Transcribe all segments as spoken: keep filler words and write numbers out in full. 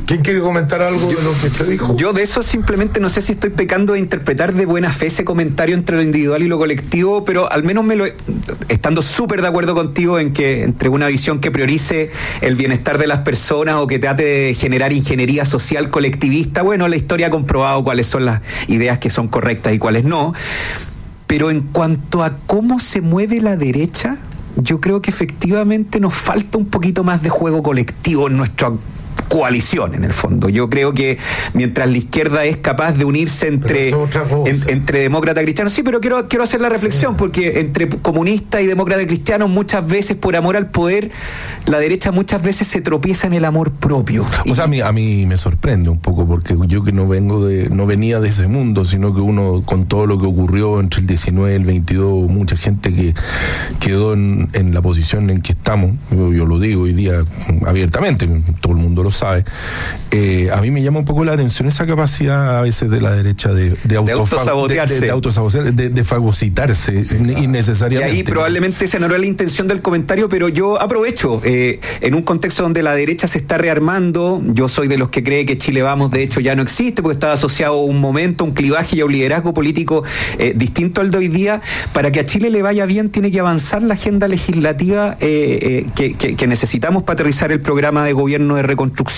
¿Quién quiere comentar algo yo, de lo que usted dijo? Yo de eso simplemente no sé si estoy pecando de interpretar de buena fe ese comentario entre lo individual y lo colectivo, pero al menos me lo estando súper de acuerdo contigo en que entre una visión que priorice el bienestar de las personas o que trate de generar ingeniería social colectivista, bueno, la historia ha comprobado cuáles son las ideas que son correctas y cuáles no, pero en cuanto a cómo se mueve la derecha, yo creo que efectivamente nos falta un poquito más de juego colectivo en nuestra coalición, en el fondo. Yo creo que mientras la izquierda es capaz de unirse entre, en, entre demócratas y cristianos, sí, pero quiero, quiero hacer la reflexión, sí. Porque entre comunistas y demócratas y cristianos, muchas veces por amor al poder, la derecha muchas veces se tropieza en el amor propio. O y, sea, a mí, a mí me sorprende un poco, porque yo que no vengo de, no venía de ese mundo, sino que uno, con todo lo que ocurrió entre el diecinueve y el veintidós, mucha gente que quedó en, en la posición en que estamos, yo, yo lo digo hoy día abiertamente, todo el mundo lo sabe. Eh, a mí me llama un poco la atención esa capacidad a veces de la derecha de, de, de autosabotearse, de, de, de, autosabotearse, de, de fagocitarse sí, claro. innecesariamente. Y ahí probablemente esa no era la intención del comentario, pero yo aprovecho, eh, en un contexto donde la derecha se está rearmando, yo soy de los que cree que Chile Vamos de hecho ya no existe, porque estaba asociado a un momento, un clivaje y a un liderazgo político eh, distinto al de hoy día. Para que a Chile le vaya bien tiene que avanzar la agenda legislativa eh, eh, que, que, que necesitamos para aterrizar el programa de gobierno de reconstrucción,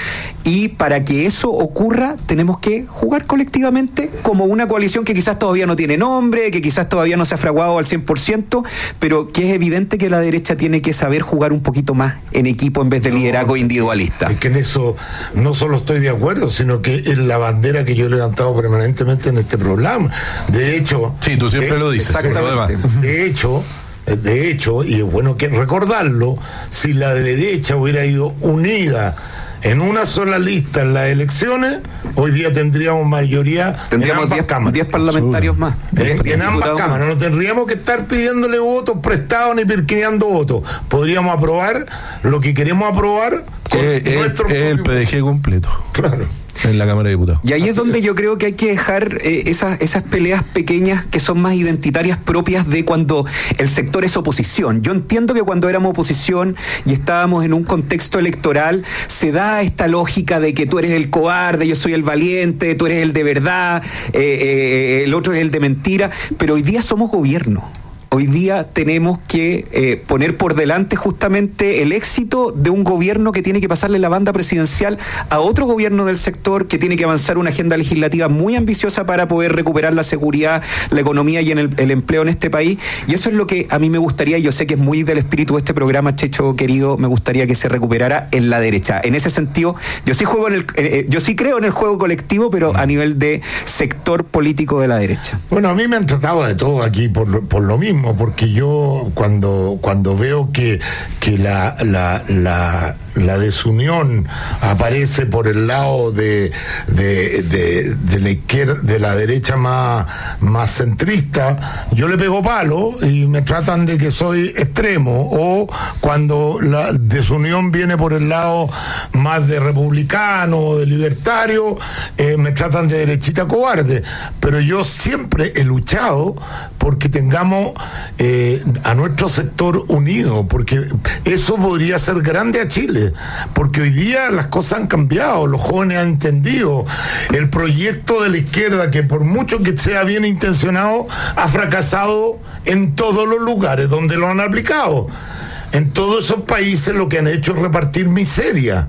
y para que eso ocurra tenemos que jugar colectivamente como una coalición que quizás todavía no tiene nombre, que quizás todavía no se ha fraguado al cien por ciento, pero que es evidente que la derecha tiene que saber jugar un poquito más en equipo en vez de no, liderazgo individualista. Es que en eso no solo estoy de acuerdo, sino que es la bandera que yo he levantado permanentemente en este programa. De hecho... Sí, tú siempre de, lo dices. Exactamente. De hecho... De hecho, y es bueno que recordarlo, si la derecha hubiera ido unida en una sola lista en las elecciones, hoy día tendríamos mayoría tendríamos en ambas cámaras. diez parlamentarios más. En, en ambas cámaras. No tendríamos que estar pidiéndole votos prestados ni pirquineando votos. Podríamos aprobar lo que queremos aprobar con eh, nuestro eh, el P D G completo. Claro. En la Cámara de Diputados. Y ahí es donde yo creo que hay que dejar eh, esas, esas peleas pequeñas que son más identitarias propias de cuando el sector es oposición. Yo entiendo que cuando éramos oposición y estábamos en un contexto electoral, se da esta lógica de que tú eres el cobarde, yo soy el valiente, tú eres el de verdad, eh, eh, el otro es el de mentira, pero hoy día somos gobierno. Hoy día tenemos que eh, poner por delante justamente el éxito de un gobierno que tiene que pasarle la banda presidencial a otro gobierno del sector, que tiene que avanzar una agenda legislativa muy ambiciosa para poder recuperar la seguridad, la economía y en el, el empleo en este país. Y eso es lo que a mí me gustaría, y yo sé que es muy del espíritu de este programa, Checho querido, me gustaría que se recuperara en la derecha. En ese sentido, yo sí juego en el, eh, yo sí creo en el juego colectivo, pero a nivel de sector político de la derecha. Bueno, a mí me han tratado de todo aquí por lo, por lo mismo, porque yo cuando cuando veo que que la la la la desunión aparece por el lado de de, de, de la izquierda, de la derecha más más centrista, yo le pego palo y me tratan de que soy extremo, o cuando la desunión viene por el lado más de republicano o de libertario, eh, me tratan de derechita cobarde. Pero yo siempre he luchado porque tengamos eh, a nuestro sector unido, porque eso podría ser grande a Chile. Porque hoy día las cosas han cambiado, los jóvenes han entendido el proyecto de la izquierda, que por mucho que sea bien intencionado, ha fracasado en todos los lugares donde lo han aplicado. En todos esos países lo que han hecho es repartir miseria.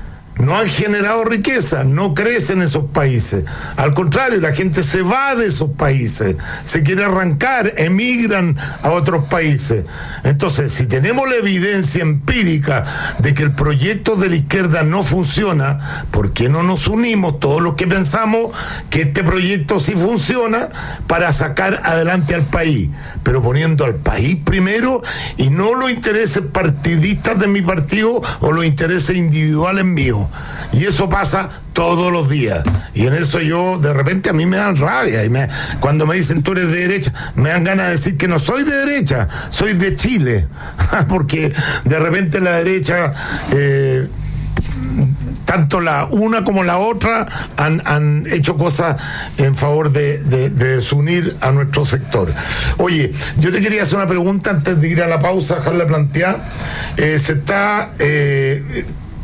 No han generado riqueza, no crecen esos países. Al contrario, la gente se va de esos países, se quiere arrancar, emigran a otros países. Entonces, si tenemos la evidencia empírica de que el proyecto de la izquierda no funciona, ¿por qué no nos unimos todos los que pensamos que este proyecto sí funciona para sacar adelante al país? Pero poniendo al país primero y no los intereses partidistas de mi partido o los intereses individuales míos. Y eso pasa todos los días, y en eso yo de repente a mí me dan rabia, y me, cuando me dicen tú eres de derecha, me dan ganas de decir que no soy de derecha, soy de Chile, porque de repente la derecha eh, tanto la una como la otra han, han hecho cosas en favor de, de, de desunir a nuestro sector. Oye, yo te quería hacer una pregunta antes de ir a la pausa, dejarla plantear. Eh, se está eh,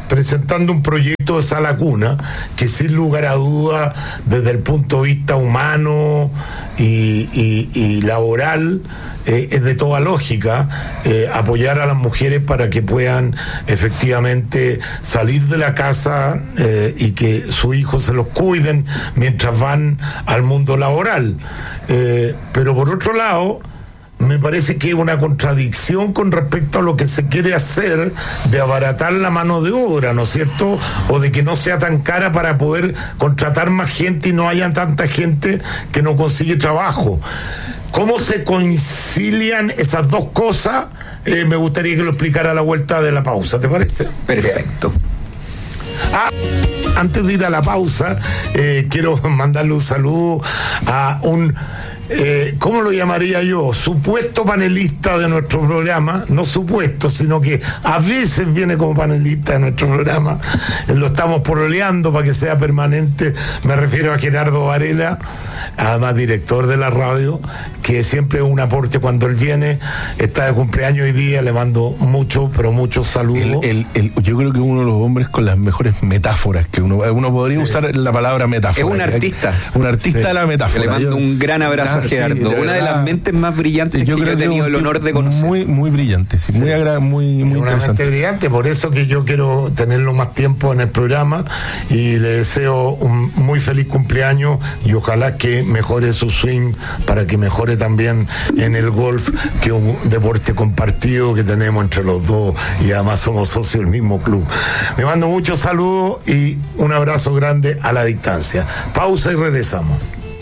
presentando un proyecto de sala cuna que sin lugar a duda, desde el punto de vista humano y, y, y laboral, eh, es de toda lógica eh, apoyar a las mujeres para que puedan efectivamente salir de la casa eh, y que sus hijos se los cuiden mientras van al mundo laboral. Eh, pero por otro lado, me parece que es una contradicción con respecto a lo que se quiere hacer de abaratar la mano de obra, ¿no es cierto? O de que no sea tan cara para poder contratar más gente y no haya tanta gente que no consigue trabajo. ¿Cómo se concilian esas dos cosas? Eh, me gustaría que lo explicara a la vuelta de la pausa, ¿te parece? Perfecto. Ah, antes de ir a la pausa, eh, quiero mandarle un saludo a un... Eh, ¿cómo lo llamaría yo? Supuesto panelista de nuestro programa, no supuesto, sino que a veces viene como panelista de nuestro programa, eh, lo estamos pololeando para que sea permanente. Me refiero a Gerardo Varela, además director de la radio, que siempre es un aporte cuando él viene. Está de cumpleaños hoy día, le mando mucho, pero muchos saludos. El, el, el, yo creo que uno de los hombres con las mejores metáforas que uno, uno podría sí. usar la palabra metáfora. Es un artista. Un artista sí. de la metáfora. Le mando yo, un gran abrazo. Gerardo, sí, de una de las mentes más brillantes yo que yo he tenido el honor de conocer. Muy, muy brillante, sí, sí. muy agra- muy, muy una interesante. mente brillante, por eso que yo quiero tenerlo más tiempo en el programa y le deseo un muy feliz cumpleaños y ojalá que mejore su swing para que mejore también en el golf, que es un deporte compartido que tenemos entre los dos y además somos socios del mismo club. Me mando muchos saludos y un abrazo grande a la distancia. Pausa y regresamos.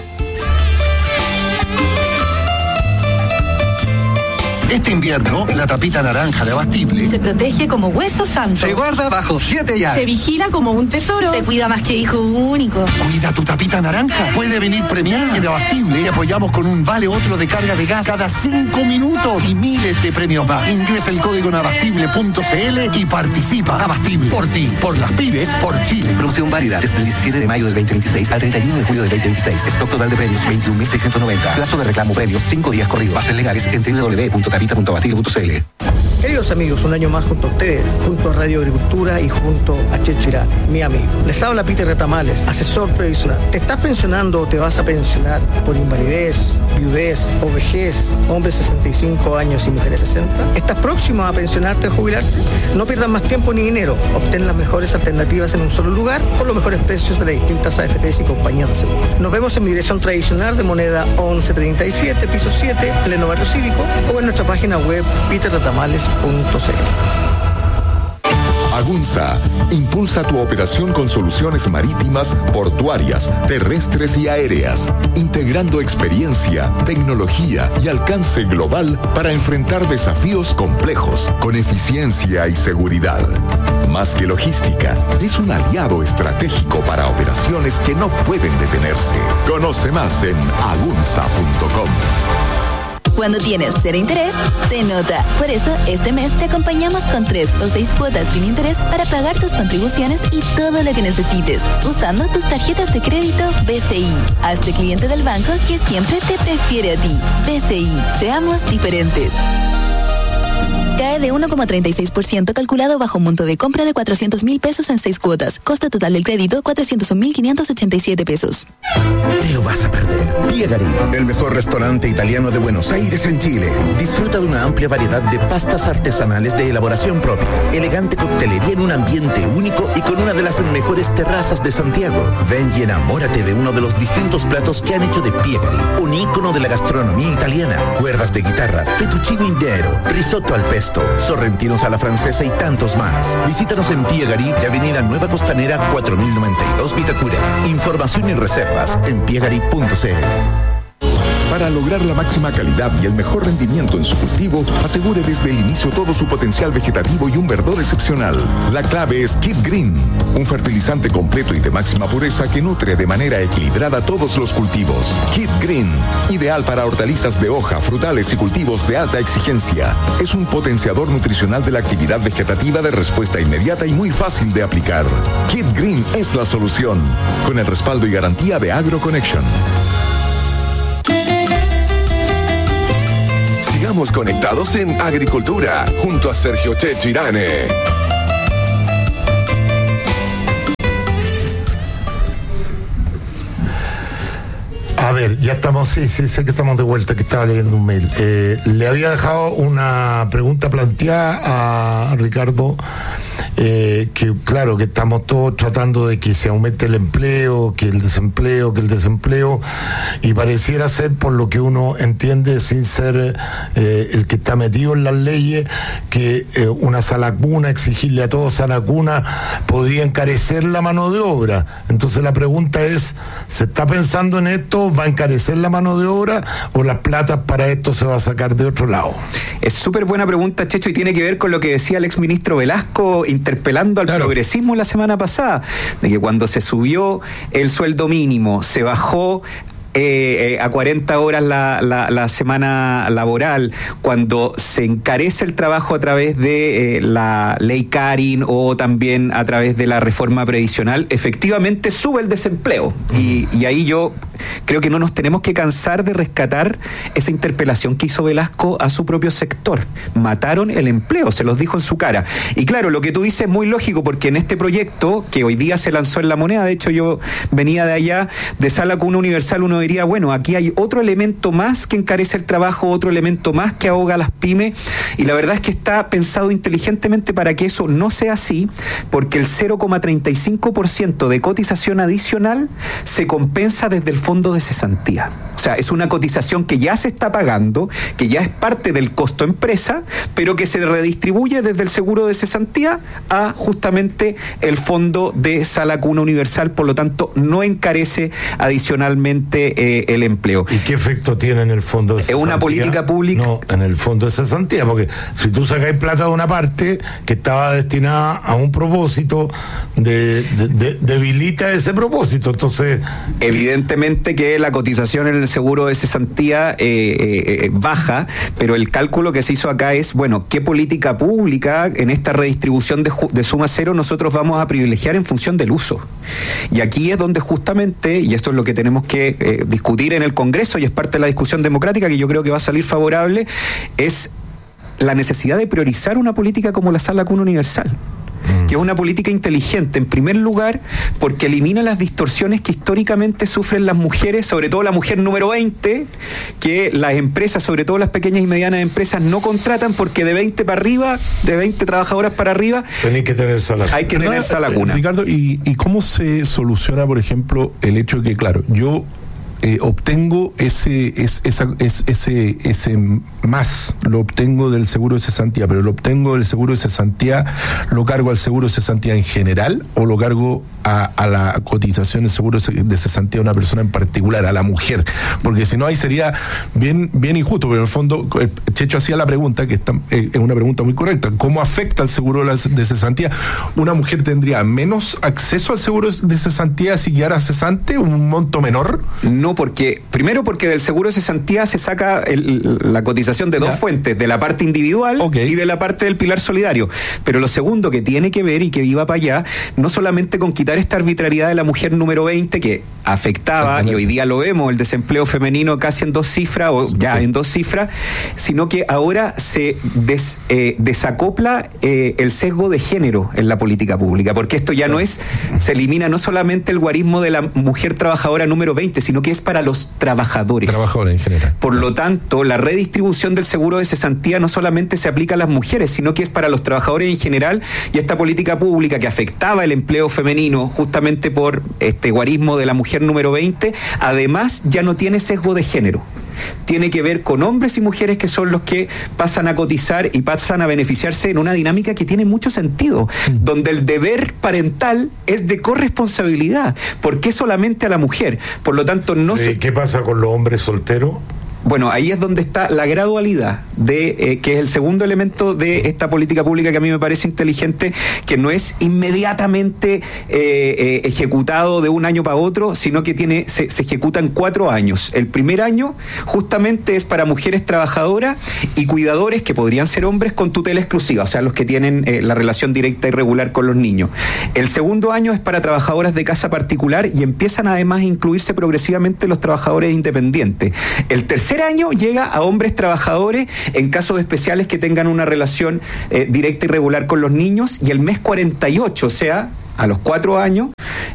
Este invierno, la tapita naranja de Abastible se protege como hueso santo. Se guarda bajo siete llaves. Se vigila como un tesoro. Se cuida más que hijo único. Cuida tu tapita naranja. Puede venir premiada. En Abastible te apoyamos con un vale otro de carga de gas cada cinco minutos y miles de premios más. Ingresa el código en abastible punto c l y participa. Abastible. Por ti, por las pibes, por Chile. Promoción válida desde el diecisiete de mayo del veinte veintiséis al treinta y uno de julio del veinte veintiséis. Stock total de premios veintiún mil seiscientos noventa. Plazo de reclamo previo cinco días corridos. Bases legales en doble u doble u doble u punto capita punto abastible punto c l. Queridos amigos, un año más junto a ustedes, junto a Radio Agricultura y junto a Checho Irán, mi amigo. Les habla Peter Retamales, asesor previsional. ¿Te estás pensionando o te vas a pensionar por invalidez, viudez o vejez, hombres sesenta y cinco años y mujeres sesenta? ¿Estás próximo a pensionarte o jubilarte? No pierdas más tiempo ni dinero. Obtén las mejores alternativas en un solo lugar por los mejores precios de las distintas A F Pes y compañías de seguros. Nos vemos en mi dirección tradicional de Moneda once treinta y siete, piso siete, pleno barrio cívico, o en nuestra página web peter retamales punto c l. Agunza impulsa tu operación con soluciones marítimas, portuarias, terrestres y aéreas, integrando experiencia, tecnología y alcance global para enfrentar desafíos complejos con eficiencia y seguridad. Más que logística, es un aliado estratégico para operaciones que no pueden detenerse. Conoce más en agunza punto com. Cuando tienes cero interés, se nota. Por eso, este mes te acompañamos con tres o seis cuotas sin interés para pagar tus contribuciones y todo lo que necesites, usando tus tarjetas de crédito B C I. Hazte cliente del banco que siempre te prefiere a ti. B C I, seamos diferentes. Cae de uno coma treinta y seis por ciento calculado bajo un monto de compra de cuatrocientos mil pesos en seis cuotas. Costo total del crédito, cuatrocientos un mil quinientos ochenta y siete pesos. Te lo vas a perder. Piegari, el mejor restaurante italiano de Buenos Aires en Chile. Disfruta de una amplia variedad de pastas artesanales de elaboración propia, elegante coctelería en un ambiente único y con una de las mejores terrazas de Santiago. Ven y enamórate de uno de los distintos platos que han hecho de Piegari un ícono de la gastronomía italiana. Cuerdas de guitarra, fettuccine intero, risotto al pesto, sorrentinos a la francesa y tantos más. Visítanos en Piegari de Avenida Nueva Costanera cuatro mil noventa y dos Vitacura. Información y reservas en piegari punto c l. Para lograr la máxima calidad y el mejor rendimiento en su cultivo, asegure desde el inicio todo su potencial vegetativo y un verdor excepcional. La clave es Kid Green, un fertilizante completo y de máxima pureza que nutre de manera equilibrada todos los cultivos. Kid Green, ideal para hortalizas de hoja, frutales y cultivos de alta exigencia. Es un potenciador nutricional de la actividad vegetativa de respuesta inmediata y muy fácil de aplicar. Kid Green es la solución, con el respaldo y garantía de AgroConnection. Sigamos conectados en Agricultura, junto a Sergio Checho Irane. ver, ya estamos, sí, sí, sé que estamos de vuelta, que estaba leyendo un mail. Eh, le había dejado una pregunta planteada a Ricardo, eh, que claro, que estamos todos tratando de que se aumente el empleo, que el desempleo, que el desempleo, y pareciera ser, por lo que uno entiende, sin ser eh, el que está metido en las leyes, que eh, una sala cuna, exigirle a todos sala cuna, podría encarecer la mano de obra. Entonces la pregunta es, ¿se está pensando en esto? ¿Va a encarecer la mano de obra o las platas para esto se va a sacar de otro lado? Es súper buena pregunta, Checho, y tiene que ver con lo que decía el exministro Velasco interpelando al claro. progresismo la semana pasada, de que cuando se subió el sueldo mínimo, se bajó Eh, eh, a cuarenta horas la, la, la semana laboral, cuando se encarece el trabajo a través de eh, la ley Carin o también a través de la reforma previsional, efectivamente sube el desempleo. Uh-huh. Y, y ahí yo creo que no nos tenemos que cansar de rescatar esa interpelación que hizo Velasco a su propio sector. Mataron el empleo, se los dijo en su cara. Y claro, lo que tú dices es muy lógico, porque en este proyecto, que hoy día se lanzó en La Moneda, de hecho yo venía de allá, de Sala Cuna Universal, uno diría, bueno, aquí hay otro elemento más que encarece el trabajo, otro elemento más que ahoga a las pymes, y la verdad es que está pensado inteligentemente para que eso no sea así, porque el cero coma treinta y cinco por ciento de cotización adicional se compensa desde el fondo de cesantía. O sea, es una cotización que ya se está pagando, que ya es parte del costo empresa, pero que se redistribuye desde el seguro de cesantía a justamente el fondo de Sala Cuna Universal, por lo tanto no encarece adicionalmente eh, el empleo. ¿Y qué efecto tiene en el fondo de cesantía? Es una política pública. No, en el fondo de cesantía, porque si tú sacáis plata de una parte que estaba destinada a un propósito, de, de, de, debilita ese propósito, entonces... Evidentemente que la cotización en el seguro de cesantía eh, eh, baja, pero el cálculo que se hizo acá es, bueno, ¿qué política pública en esta redistribución de, de suma cero nosotros vamos a privilegiar en función del uso? Y aquí es donde justamente, y esto es lo que tenemos que eh, discutir en el Congreso, y es parte de la discusión democrática que yo creo que va a salir favorable, es la necesidad de priorizar una política como la Sala Cuna Universal, que es una política inteligente, en primer lugar, porque elimina las distorsiones que históricamente sufren las mujeres, sobre todo la mujer número veinte, que las empresas, sobre todo las pequeñas y medianas empresas, no contratan porque de veinte para arriba, de veinte trabajadoras para arriba, Tenéis que tener sala. hay que tener sala cuna. Ricardo, ¿y, ¿y cómo se soluciona, por ejemplo, el hecho de que, claro, yo Eh, obtengo ese, es, esa, es, ese, ese más, lo obtengo del seguro de cesantía, pero lo obtengo del seguro de cesantía, ¿lo cargo al seguro de cesantía en general o lo cargo a, a la cotización del seguro de cesantía de una persona en particular, a la mujer? Porque si no, ahí sería bien, bien injusto, pero en el fondo, Checho hacía la pregunta, que está, eh, es una pregunta muy correcta: ¿cómo afecta el seguro de, la, de cesantía? ¿Una mujer tendría menos acceso al seguro de cesantía si quedara cesante, un monto menor? No, porque, primero porque del seguro de cesantía se saca el, la cotización de dos ya. fuentes, de la parte individual okay. y de la parte del pilar solidario. Pero lo segundo que tiene que ver y que iba para allá, no solamente con quitar esta arbitrariedad de la mujer número veinte que afectaba, y hoy día lo vemos, el desempleo femenino casi en dos cifras, o ya sí. en dos cifras, sino que ahora se des, eh, desacopla eh, el sesgo de género en la política pública, porque esto ya no es, se elimina no solamente el guarismo de la mujer trabajadora número veinte, sino que es para los trabajadores. Trabajadores en general. Por lo tanto, la redistribución del seguro de cesantía no solamente se aplica a las mujeres, sino que es para los trabajadores en general, y esta política pública que afectaba el empleo femenino justamente por este guarismo de la mujer número veinte, además ya no tiene sesgo de género. Tiene que ver con hombres y mujeres que son los que pasan a cotizar y pasan a beneficiarse en una dinámica que tiene mucho sentido, mm. donde el deber parental es de corresponsabilidad. ¿Por qué solamente a la mujer? Por lo tanto, no sí, se... ¿Qué pasa con los hombres solteros? Bueno, ahí es donde está la gradualidad, de eh, que es el segundo elemento de esta política pública que a mí me parece inteligente, que no es inmediatamente eh, eh, ejecutado de un año para otro, sino que tiene se, se ejecuta en cuatro años. El primer año justamente es para mujeres trabajadoras y cuidadores que podrían ser hombres con tutela exclusiva, o sea, los que tienen eh, la relación directa y regular con los niños. El segundo año es para trabajadoras de casa particular y empiezan además a incluirse progresivamente los trabajadores independientes. El tercer año llega a hombres trabajadores en casos especiales que tengan una relación eh, directa y regular con los niños, y el mes cuarenta y ocho, o sea, a los cuatro años,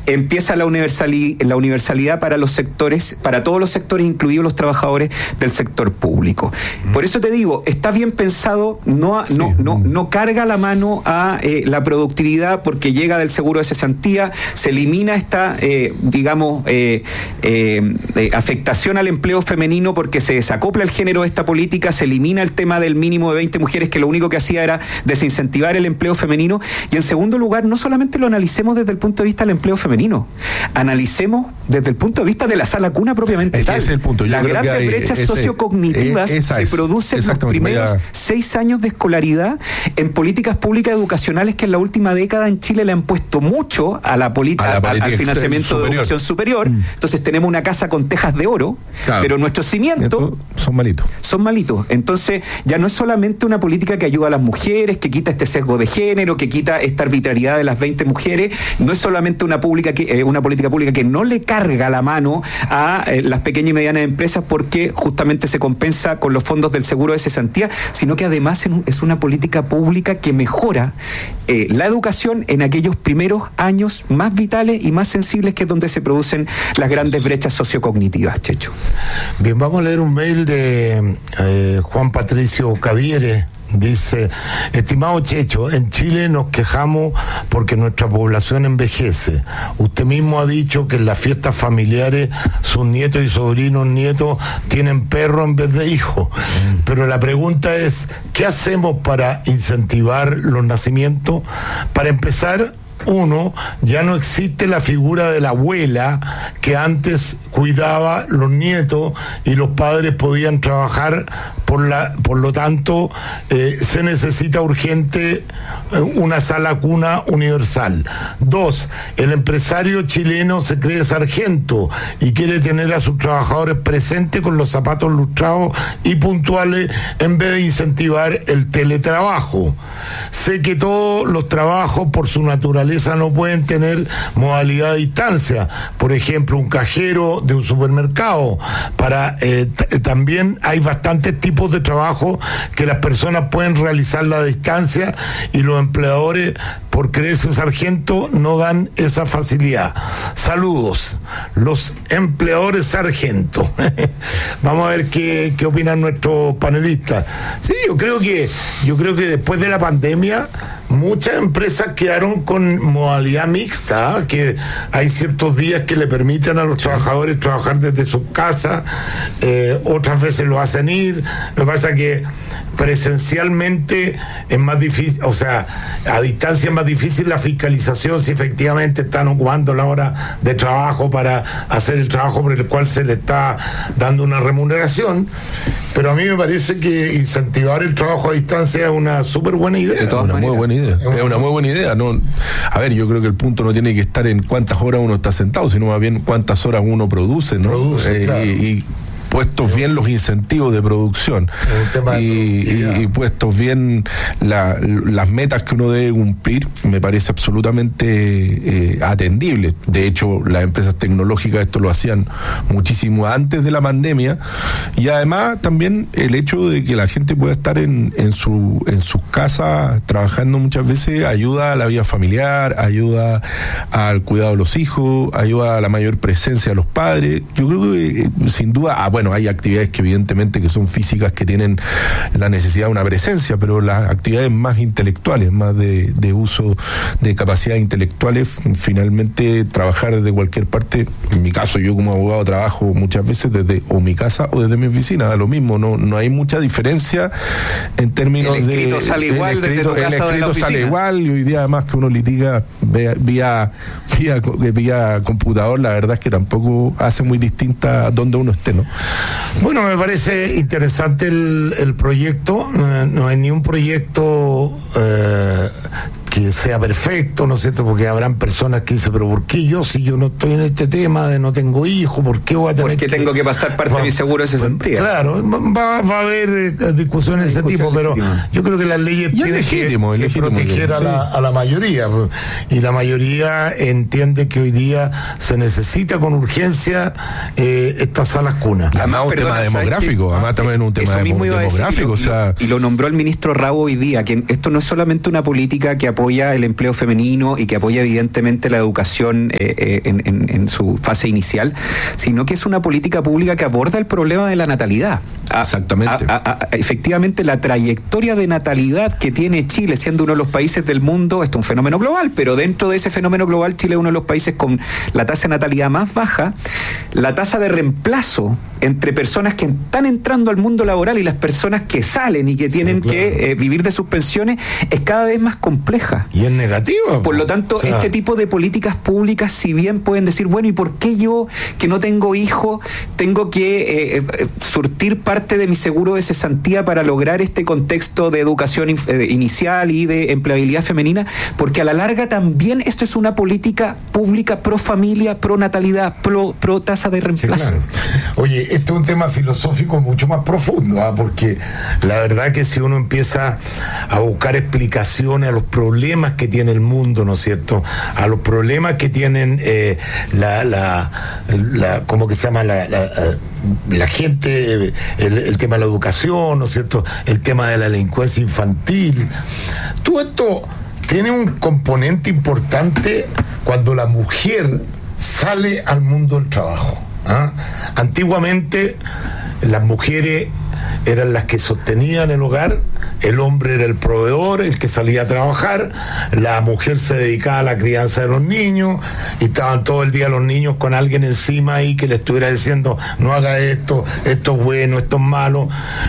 empieza la, universali- la universalidad para los sectores, para todos los sectores, incluidos los trabajadores del sector público. Por eso te digo, está bien pensado, no, sí. no, no, no carga la mano a eh, la productividad porque llega del seguro de cesantía, se elimina esta, eh, digamos, eh, eh, eh, afectación al empleo femenino porque se desacopla el género de esta política, se elimina el tema del mínimo de veinte mujeres que lo único que hacía era desincentivar el empleo femenino. Y en segundo lugar, no solamente lo analicemos desde el punto de vista del empleo femenino, analicemos desde el punto de vista de la sala cuna propiamente es tal. Ese es el punto. Yo Las creo grandes que hay, sociocognitivas ese, sociocognitivas esa se es, producen los primeros vaya... seis años de escolaridad en políticas públicas educacionales que en la última década en Chile le han puesto mucho a la, politi- a la política al, al financiamiento superior. de educación superior. Mm. Entonces tenemos una casa con tejas de oro, claro. pero nuestros cimientos son malitos. Son malitos. Entonces ya no es solamente una política que ayuda a las mujeres, que quita este sesgo de género, que quita esta arbitrariedad de las veinte mujeres, no es solamente una, pública que, eh, una política pública que no le carga la mano a eh, las pequeñas y medianas empresas porque justamente se compensa con los fondos del seguro de cesantía, sino que además es una política pública que mejora eh, la educación en aquellos primeros años más vitales y más sensibles, que es donde se producen las grandes brechas sociocognitivas, Checho. Bien, vamos a leer un mail de eh, Juan Patricio Cavieres. Dice: estimado Checho, en Chile nos quejamos porque nuestra población envejece. Usted mismo ha dicho que en las fiestas familiares sus nietos y sobrinos nietos tienen perro en vez de hijos. Pero la pregunta es, ¿qué hacemos para incentivar los nacimientos? Para empezar, uno, ya no existe la figura de la abuela que antes cuidaba los nietos y los padres podían trabajar, por la, por lo tanto eh, se necesita urgente eh, una sala cuna universal. Dos, el empresario chileno se cree sargento y quiere tener a sus trabajadores presentes con los zapatos lustrados y puntuales en vez de incentivar el teletrabajo. Sé que todos los trabajos por su naturaleza no pueden tener modalidad de distancia, por ejemplo un cajero de un supermercado. Para eh, t- también hay bastantes tipos de trabajo que las personas pueden realizar a distancia y los empleadores, por creerse sargento, no dan esa facilidad. Saludos, los empleadores sargentos. Vamos a ver qué, qué opinan nuestros panelistas. Sí, yo creo que yo creo que después de la pandemia muchas empresas quedaron con modalidad mixta, que hay ciertos días que le permiten a los trabajadores trabajar desde sus casas, eh, otras veces lo hacen ir. Lo que pasa es que presencialmente es más difícil, o sea, a distancia es más difícil la fiscalización si efectivamente están ocupando la hora de trabajo para hacer el trabajo por el cual se le está dando una remuneración. Pero a mí me parece que incentivar el trabajo a distancia es una súper buena idea. Es una muy buena idea. Es una muy buena idea. No, a ver, yo creo que el punto no tiene que estar en cuántas horas uno está sentado, sino más bien cuántas horas uno produce, ¿no? Produce, eh, claro. y, y puestos bien los incentivos de producción y, y, y puestos bien la, las metas que uno debe cumplir, me parece absolutamente eh, atendible. De hecho, las empresas tecnológicas esto lo hacían muchísimo antes de la pandemia, y además también el hecho de que la gente pueda estar en, en su en sus casas trabajando muchas veces ayuda a la vida familiar, ayuda al cuidado de los hijos, ayuda a la mayor presencia de los padres. Yo creo que eh, sin duda, ah, bueno, hay actividades que evidentemente que son físicas, que tienen la necesidad de una presencia, pero las actividades más intelectuales, más de, de uso de capacidades intelectuales, finalmente trabajar desde cualquier parte. En mi caso, yo como abogado trabajo muchas veces desde o mi casa o desde mi oficina, da lo mismo, no no hay mucha diferencia en términos de... El escrito de, sale igual el escrito, desde tu casa o de la oficina. El escrito sale igual, y hoy día además que uno litiga vía, vía, vía, vía computador, la verdad es que tampoco hace muy distinta donde uno esté, ¿no? Bueno, me parece interesante el, el proyecto. Eh, no hay ni un proyecto eh, que sea perfecto, ¿no es cierto? Porque habrán personas que dicen, pero ¿por qué yo, si yo no estoy en este tema de no tengo hijos, por qué voy a tener ¿Por qué que... tengo que pasar parte va, de mi seguro de cesantía? Claro, va, va a haber eh, discusiones de ese tipo, pero yo creo que las leyes tienen que, que proteger a la, a la mayoría, y la mayoría entiende que hoy día se necesita con urgencia eh, estas salas cunas. Además un tema demográfico, además también un tema demográfico, o sea... Y lo nombró el ministro Rabo hoy día, que esto no es solamente una política que apoya apoya el empleo femenino y que apoya evidentemente la educación eh, eh, en, en, en su fase inicial, sino que es una política pública que aborda el problema de la natalidad. A, Exactamente. A, a, a, efectivamente, la trayectoria de natalidad que tiene Chile, siendo uno de los países del mundo, esto es un fenómeno global, pero dentro de ese fenómeno global, Chile es uno de los países con la tasa de natalidad más baja. La tasa de reemplazo entre personas que están entrando al mundo laboral y las personas que salen y que tienen sí, claro. que eh, vivir de sus pensiones es cada vez más compleja. Y es negativa. Por lo tanto, o sea, este tipo de políticas públicas, si bien pueden decir, bueno, ¿y por qué yo, que no tengo hijos, tengo que eh, eh, surtir parte de mi seguro de cesantía para lograr este contexto de educación in, eh, inicial y de empleabilidad femenina? Porque a la larga también esto es una política pública pro familia, pro natalidad, pro, pro tasa de reemplazo. Sí, claro. Oye, esto es un tema filosófico mucho más profundo, ¿eh? Porque la verdad que si uno empieza a buscar explicaciones a los problemas que tiene el mundo, ¿no es cierto? A los problemas que tienen eh, la, la, la, ¿cómo que se llama? La, la, la gente, el, el tema de la educación, ¿no es cierto? El tema de la delincuencia infantil. Todo esto tiene un componente importante cuando la mujer sale al mundo del trabajo. ¿Ah? Antiguamente las mujeres eran las que sostenían el hogar, el hombre era el proveedor, el que salía a trabajar, la mujer se dedicaba a la crianza de los niños y estaban todo el día los niños con alguien encima ahí que le estuviera diciendo no haga esto, esto es bueno, esto es malo.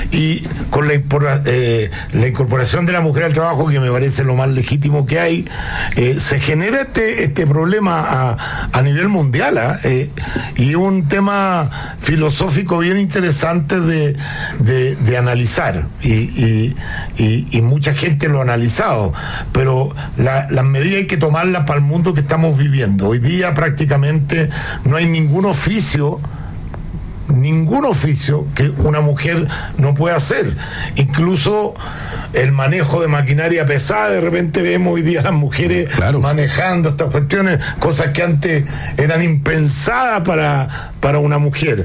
Y con la, eh, la incorporación de la mujer al trabajo, que me parece lo más legítimo que hay, eh, se genera este, este problema a, a nivel mundial, ¿eh? Y un tema filosófico bien interesante de, de, de analizar y, y, y, y mucha gente lo ha analizado, pero la, las medidas hay que tomarlas para el mundo que estamos viviendo. Hoy día prácticamente no hay ningún oficio ningún oficio que una mujer no pueda hacer, incluso el manejo de maquinaria pesada. De repente vemos hoy día a las mujeres claro. manejando estas cuestiones, cosas que antes eran impensadas para, para una mujer.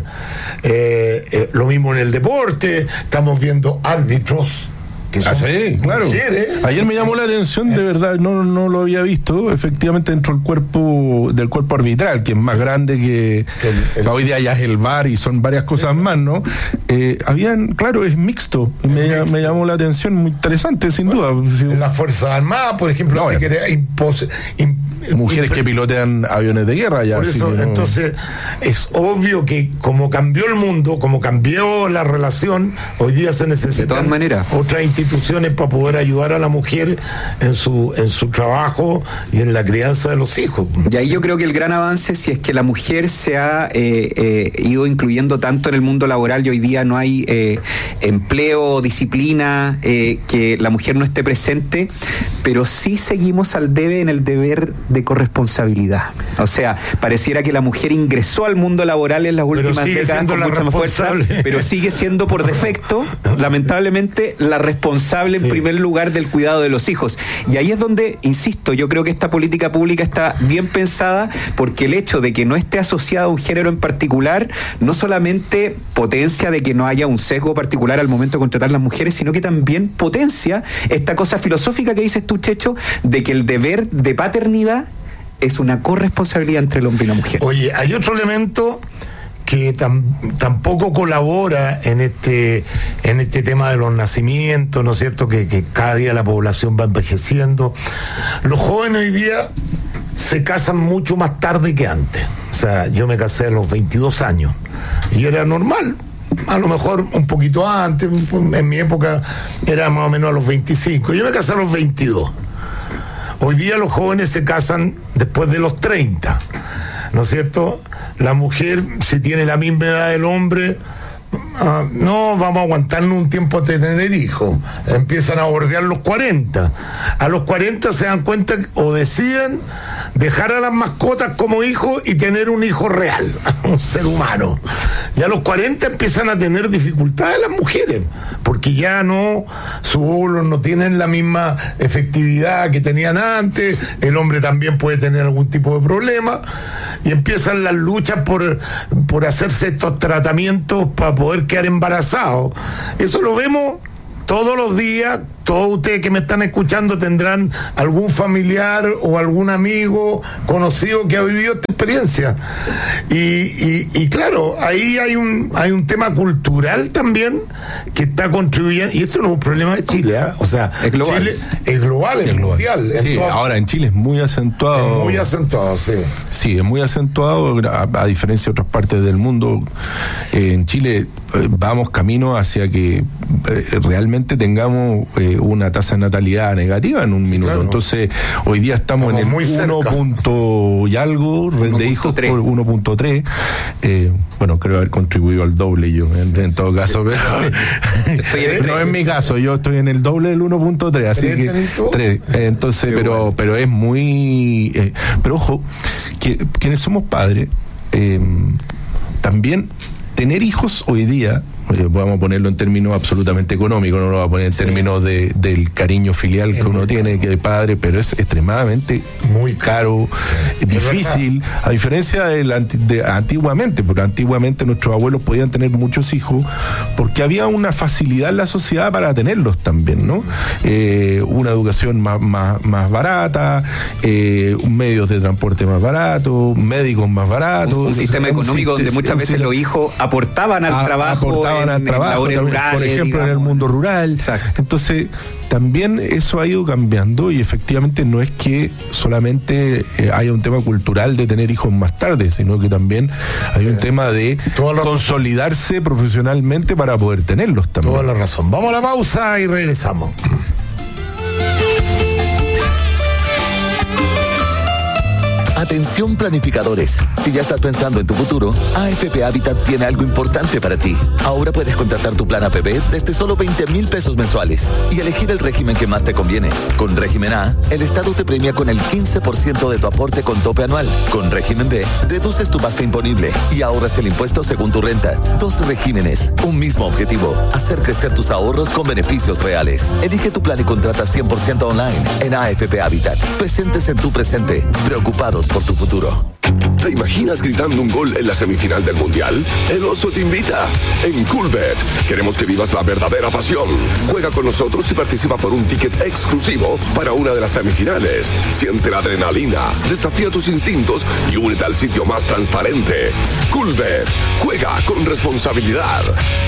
Eh, eh, lo mismo en el deporte, estamos viendo árbitros Ah, sí, claro. Mujeres. Ayer me llamó la atención, de verdad, no, no lo había visto, efectivamente dentro del cuerpo del cuerpo arbitral, que es más grande que el, el, hoy día ya es el V A R y son varias cosas sí. más, ¿no? Eh, habían, claro, es mixto, es me, mixto. me llamó la atención, muy interesante, sin bueno, duda. En las Fuerzas Armadas, por ejemplo, no, que era impos, imp, mujeres imp, que pilotean aviones de guerra ya. Por eso, sí, entonces, no. es obvio que como cambió el mundo, como cambió la relación, hoy día se necesita de todas maneras otra instituciones para poder ayudar a la mujer en su en su trabajo y en la crianza de los hijos. Y ahí yo creo que el gran avance, si es que la mujer se ha eh, eh, ido incluyendo tanto en el mundo laboral y hoy día no hay eh, empleo, disciplina, eh, que la mujer no esté presente, pero sí seguimos al debe en el deber de corresponsabilidad. O sea, pareciera que la mujer ingresó al mundo laboral en las últimas décadas con mucha más fuerza, pero sigue siendo por defecto, lamentablemente, la responsable en sí. primer lugar del cuidado de los hijos. Y ahí es donde, insisto, yo creo que esta política pública está bien pensada, porque el hecho de que no esté asociada a un género en particular no solamente potencia de que no haya un sesgo particular al momento de contratar a las mujeres, sino que también potencia esta cosa filosófica que dices tú, Checho, de que el deber de paternidad es una corresponsabilidad entre el hombre y la mujer. Oye, hay otro elemento que tam, tampoco colabora en este en este tema de los nacimientos, ¿no es cierto? Que, que cada día la población va envejeciendo. Los jóvenes hoy día se casan mucho más tarde que antes. O sea, yo me casé a los veintidós años y era normal. A lo mejor un poquito antes, en mi época era más o menos a los veinticinco. Yo me casé a los veintidós. Hoy día los jóvenes se casan después de los treinta, ¿no es cierto? La mujer, si tiene la misma edad del hombre, uh, no, vamos a aguantarnos un tiempo de tener hijos. Empiezan a bordear los cuarenta. A los cuarenta se dan cuenta o deciden dejar a las mascotas como hijos y tener un hijo real, un ser humano. Y a los cuarenta empiezan a tener dificultades las mujeres, porque ya no, sus óvulos no tienen la misma efectividad que tenían antes, el hombre también puede tener algún tipo de problema, y empiezan las luchas por, por hacerse estos tratamientos para poder quedar embarazados. Eso lo vemos todos los días, todos ustedes que me están escuchando tendrán algún familiar o algún amigo conocido que ha vivido esta experiencia. Y, y, y claro, ahí hay un hay un tema cultural también que está contribuyendo, y esto no es un problema de Chile, ¿eh? O sea, es global. Chile es global, es, es global. mundial. Sí, toda... ahora en Chile es muy acentuado. Es muy acentuado, sí. Sí, es muy acentuado, a, a diferencia de otras partes del mundo. Eh, en Chile eh, vamos camino hacia que eh, realmente tengamos eh, una tasa de natalidad negativa en un sí, minuto. Claro. Entonces, hoy día estamos, estamos en el uno punto y algo de hijos por uno punto tres. Eh, bueno, creo haber contribuido al doble yo, en, en todo caso, pero no es mi caso, yo estoy en el doble del uno punto tres, así que tres. Entonces, Qué pero bueno. pero es muy eh, pero ojo, que quienes somos padres, eh, también tener hijos hoy día, vamos a ponerlo en términos absolutamente económicos, no lo vamos a poner en sí. términos de, del cariño filial es que uno tiene, caro. que es padre, pero es extremadamente muy caro, sí. difícil, a diferencia de, la, de antiguamente, porque antiguamente nuestros abuelos podían tener muchos hijos, porque había una facilidad en la sociedad para tenerlos también, ¿no? Eh, una educación más, más, más barata, eh, medios de transporte más baratos, médicos más baratos. Un, un sistema económico un, donde muchas veces los hijos aportaban al a, trabajo. Aportaban En, al trabajo, en rurales, por ejemplo, digamos. En el mundo rural. Exacto. Entonces, también eso ha ido cambiando y efectivamente no es que solamente eh, haya un tema cultural de tener hijos más tarde, sino que también hay un tema de consolidarse profesionalmente para poder tenerlos también. Toda la razón. Vamos a la pausa y regresamos. Atención planificadores, si ya estás pensando en tu futuro, A F P Habitat tiene algo importante para ti. Ahora puedes contratar tu plan A P B desde solo veinte mil pesos mensuales y elegir el régimen que más te conviene. Con régimen A, el Estado te premia con el quince por ciento de tu aporte con tope anual. Con régimen B, reduces tu base imponible y ahorras el impuesto según tu renta. Dos regímenes, un mismo objetivo, hacer crecer tus ahorros con beneficios reales. Elige tu plan y contrata cien por ciento online en A F P Habitat. Presentes en tu presente, preocupados por tu futuro. ¿Te imaginas gritando un gol en la semifinal del Mundial? El Oso te invita. En Coolbet queremos que vivas la verdadera pasión. Juega con nosotros y participa por un ticket exclusivo para una de las semifinales. Siente la adrenalina, desafía tus instintos y únete al sitio más transparente. Coolbet. Juega con responsabilidad.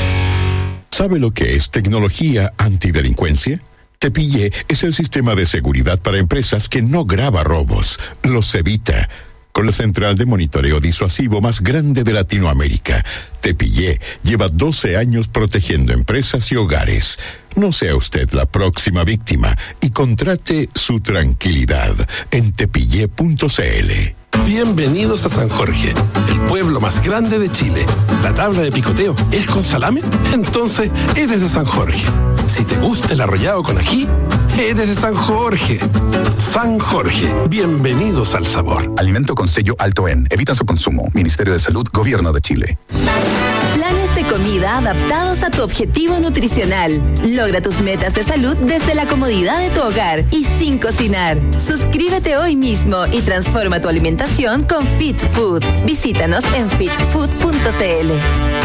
¿Sabe lo que es tecnología antidelincuencia? Tepillé es el sistema de seguridad para empresas que no graba robos, los evita. Con la central de monitoreo disuasivo más grande de Latinoamérica, Tepillé lleva doce años protegiendo empresas y hogares. No sea usted la próxima víctima y contrate su tranquilidad en tepillé punto c l. Bienvenidos a San Jorge, el pueblo más grande de Chile. ¿La tabla de picoteo es con salame? Entonces eres de San Jorge. Si te gusta el arrollado con ají, eres de San Jorge. San Jorge, bienvenidos al sabor. Alimento con sello alto en. Evita su consumo. Ministerio de Salud, Gobierno de Chile. Planes de comida adaptados a tu objetivo nutricional. Logra tus metas de salud desde la comodidad de tu hogar y sin cocinar. Suscríbete hoy mismo y transforma tu alimentación con Fit Food. Visítanos en fit food punto c l.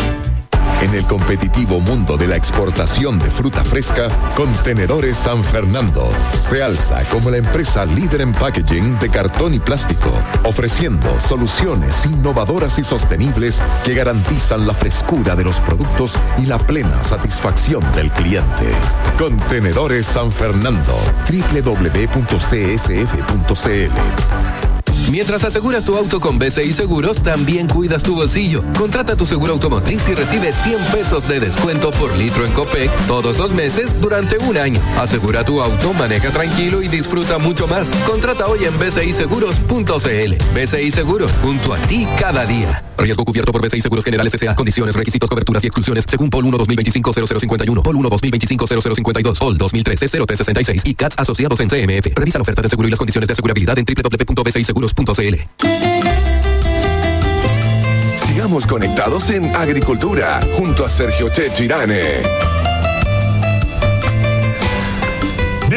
En el competitivo mundo de la exportación de fruta fresca, Contenedores San Fernando se alza como la empresa líder en packaging de cartón y plástico, ofreciendo soluciones innovadoras y sostenibles que garantizan la frescura de los productos y la plena satisfacción del cliente. Contenedores San Fernando, doble u doble u doble u punto c s f punto c l. Mientras aseguras tu auto con B C I Seguros, también cuidas tu bolsillo. Contrata tu seguro automotriz y recibe cien pesos de descuento por litro en Copec todos los meses durante un año. Asegura tu auto, maneja tranquilo y disfruta mucho más. Contrata hoy en b c i seguros punto c l. B C I Seguros, junto a ti cada día. Riesgo cubierto por B C I Seguros Generales S A. Condiciones, requisitos, coberturas y exclusiones según P O L uno dos mil veinticinco cero cero cincuenta y uno, P O L uno dos mil veinticinco cero cero cincuenta y dos, P O L dos mil trece cero tres sesenta y seis y C A T S asociados en C M F. Revisa la oferta de seguro y las condiciones de asegurabilidad en doble u doble u doble u punto b c i seguros punto c l. Sigamos conectados en Agricultura junto a Sergio Checho Irane. Bien,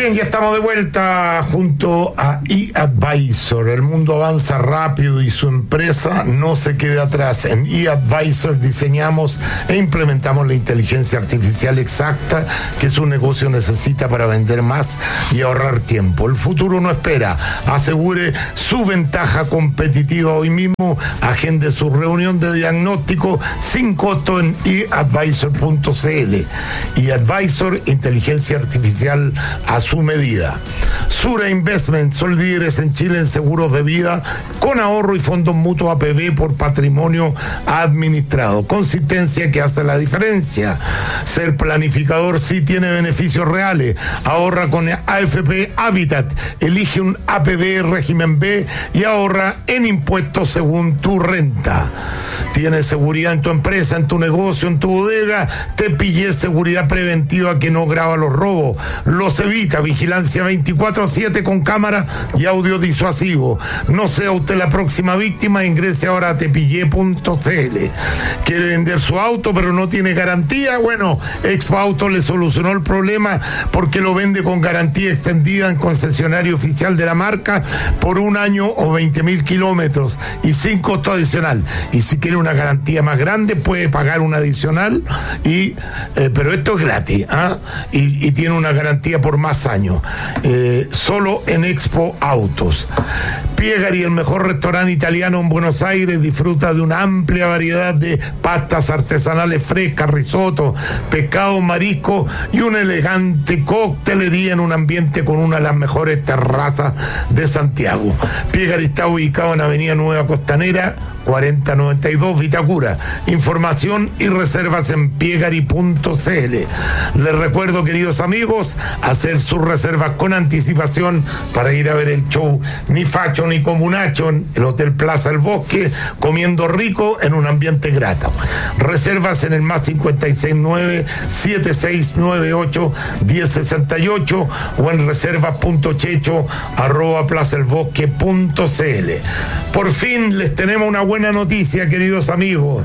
Bien, ya estamos de vuelta junto a eAdvisor. El mundo avanza rápido y su empresa no se queda atrás. En eAdvisor diseñamos e implementamos la inteligencia artificial exacta que su negocio necesita para vender más y ahorrar tiempo. El futuro no espera. Asegure su ventaja competitiva hoy mismo. Agende su reunión de diagnóstico sin costo en e advisor punto c l. eAdvisor, inteligencia artificial a su medida. Sura Investment son líderes en Chile en seguros de vida con ahorro y fondos mutuos A P B por patrimonio administrado. Consistencia que hace la diferencia. Ser planificador sí tiene beneficios reales. Ahorra con A F P Habitat. Elige un A P B régimen B y ahorra en impuestos según tu renta. Tienes seguridad en tu empresa, en tu negocio, en tu bodega. Te pillé seguridad preventiva que no graba los robos, los evita. Vigilancia veinticuatro siete con cámara y audio disuasivo. No sea usted la próxima víctima. Ingrese ahora a tepillé punto c l. ¿Quiere vender su auto pero no tiene garantía? Bueno, Expo Auto le solucionó el problema porque lo vende con garantía extendida en concesionario oficial de la marca por un año o veinte mil kilómetros y sin costo adicional. Y si quiere una garantía más grande puede pagar un adicional, y eh, pero esto es gratis, ¿ah? y, y tiene una garantía por más años. Eh, solo en Expo Autos. Piegari, el mejor restaurante italiano en Buenos Aires, disfruta de una amplia variedad de pastas artesanales frescas, risotto, pescado, marisco y una elegante coctelería en un ambiente con una de las mejores terrazas de Santiago. Piegari está ubicado en Avenida Nueva Costanera, cuarenta noventa y dos, Vitacura. Información y reservas en piegari punto c l. Les recuerdo, queridos amigos, hacer sus reservas con anticipación para ir a ver el show Ni Facho ni Comunacho en el Hotel Plaza El Bosque, comiendo rico en un ambiente grato. Reservas en el más cincuenta y seis nueve, siete seis nueve ocho, diez sesenta y ocho o en reservas punto checho arroba plazaelbosque punto c l. Por fin les tenemos una buena noticia, queridos amigos.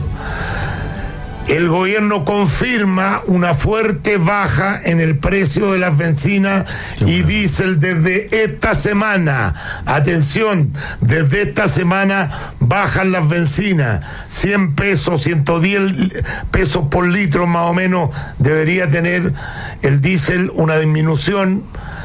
El gobierno confirma una fuerte baja en el precio de las bencinas y diésel desde esta semana. Atención, desde esta semana bajan las bencinas. cien pesos, ciento diez pesos por litro más o menos debería tener el diésel, una disminución.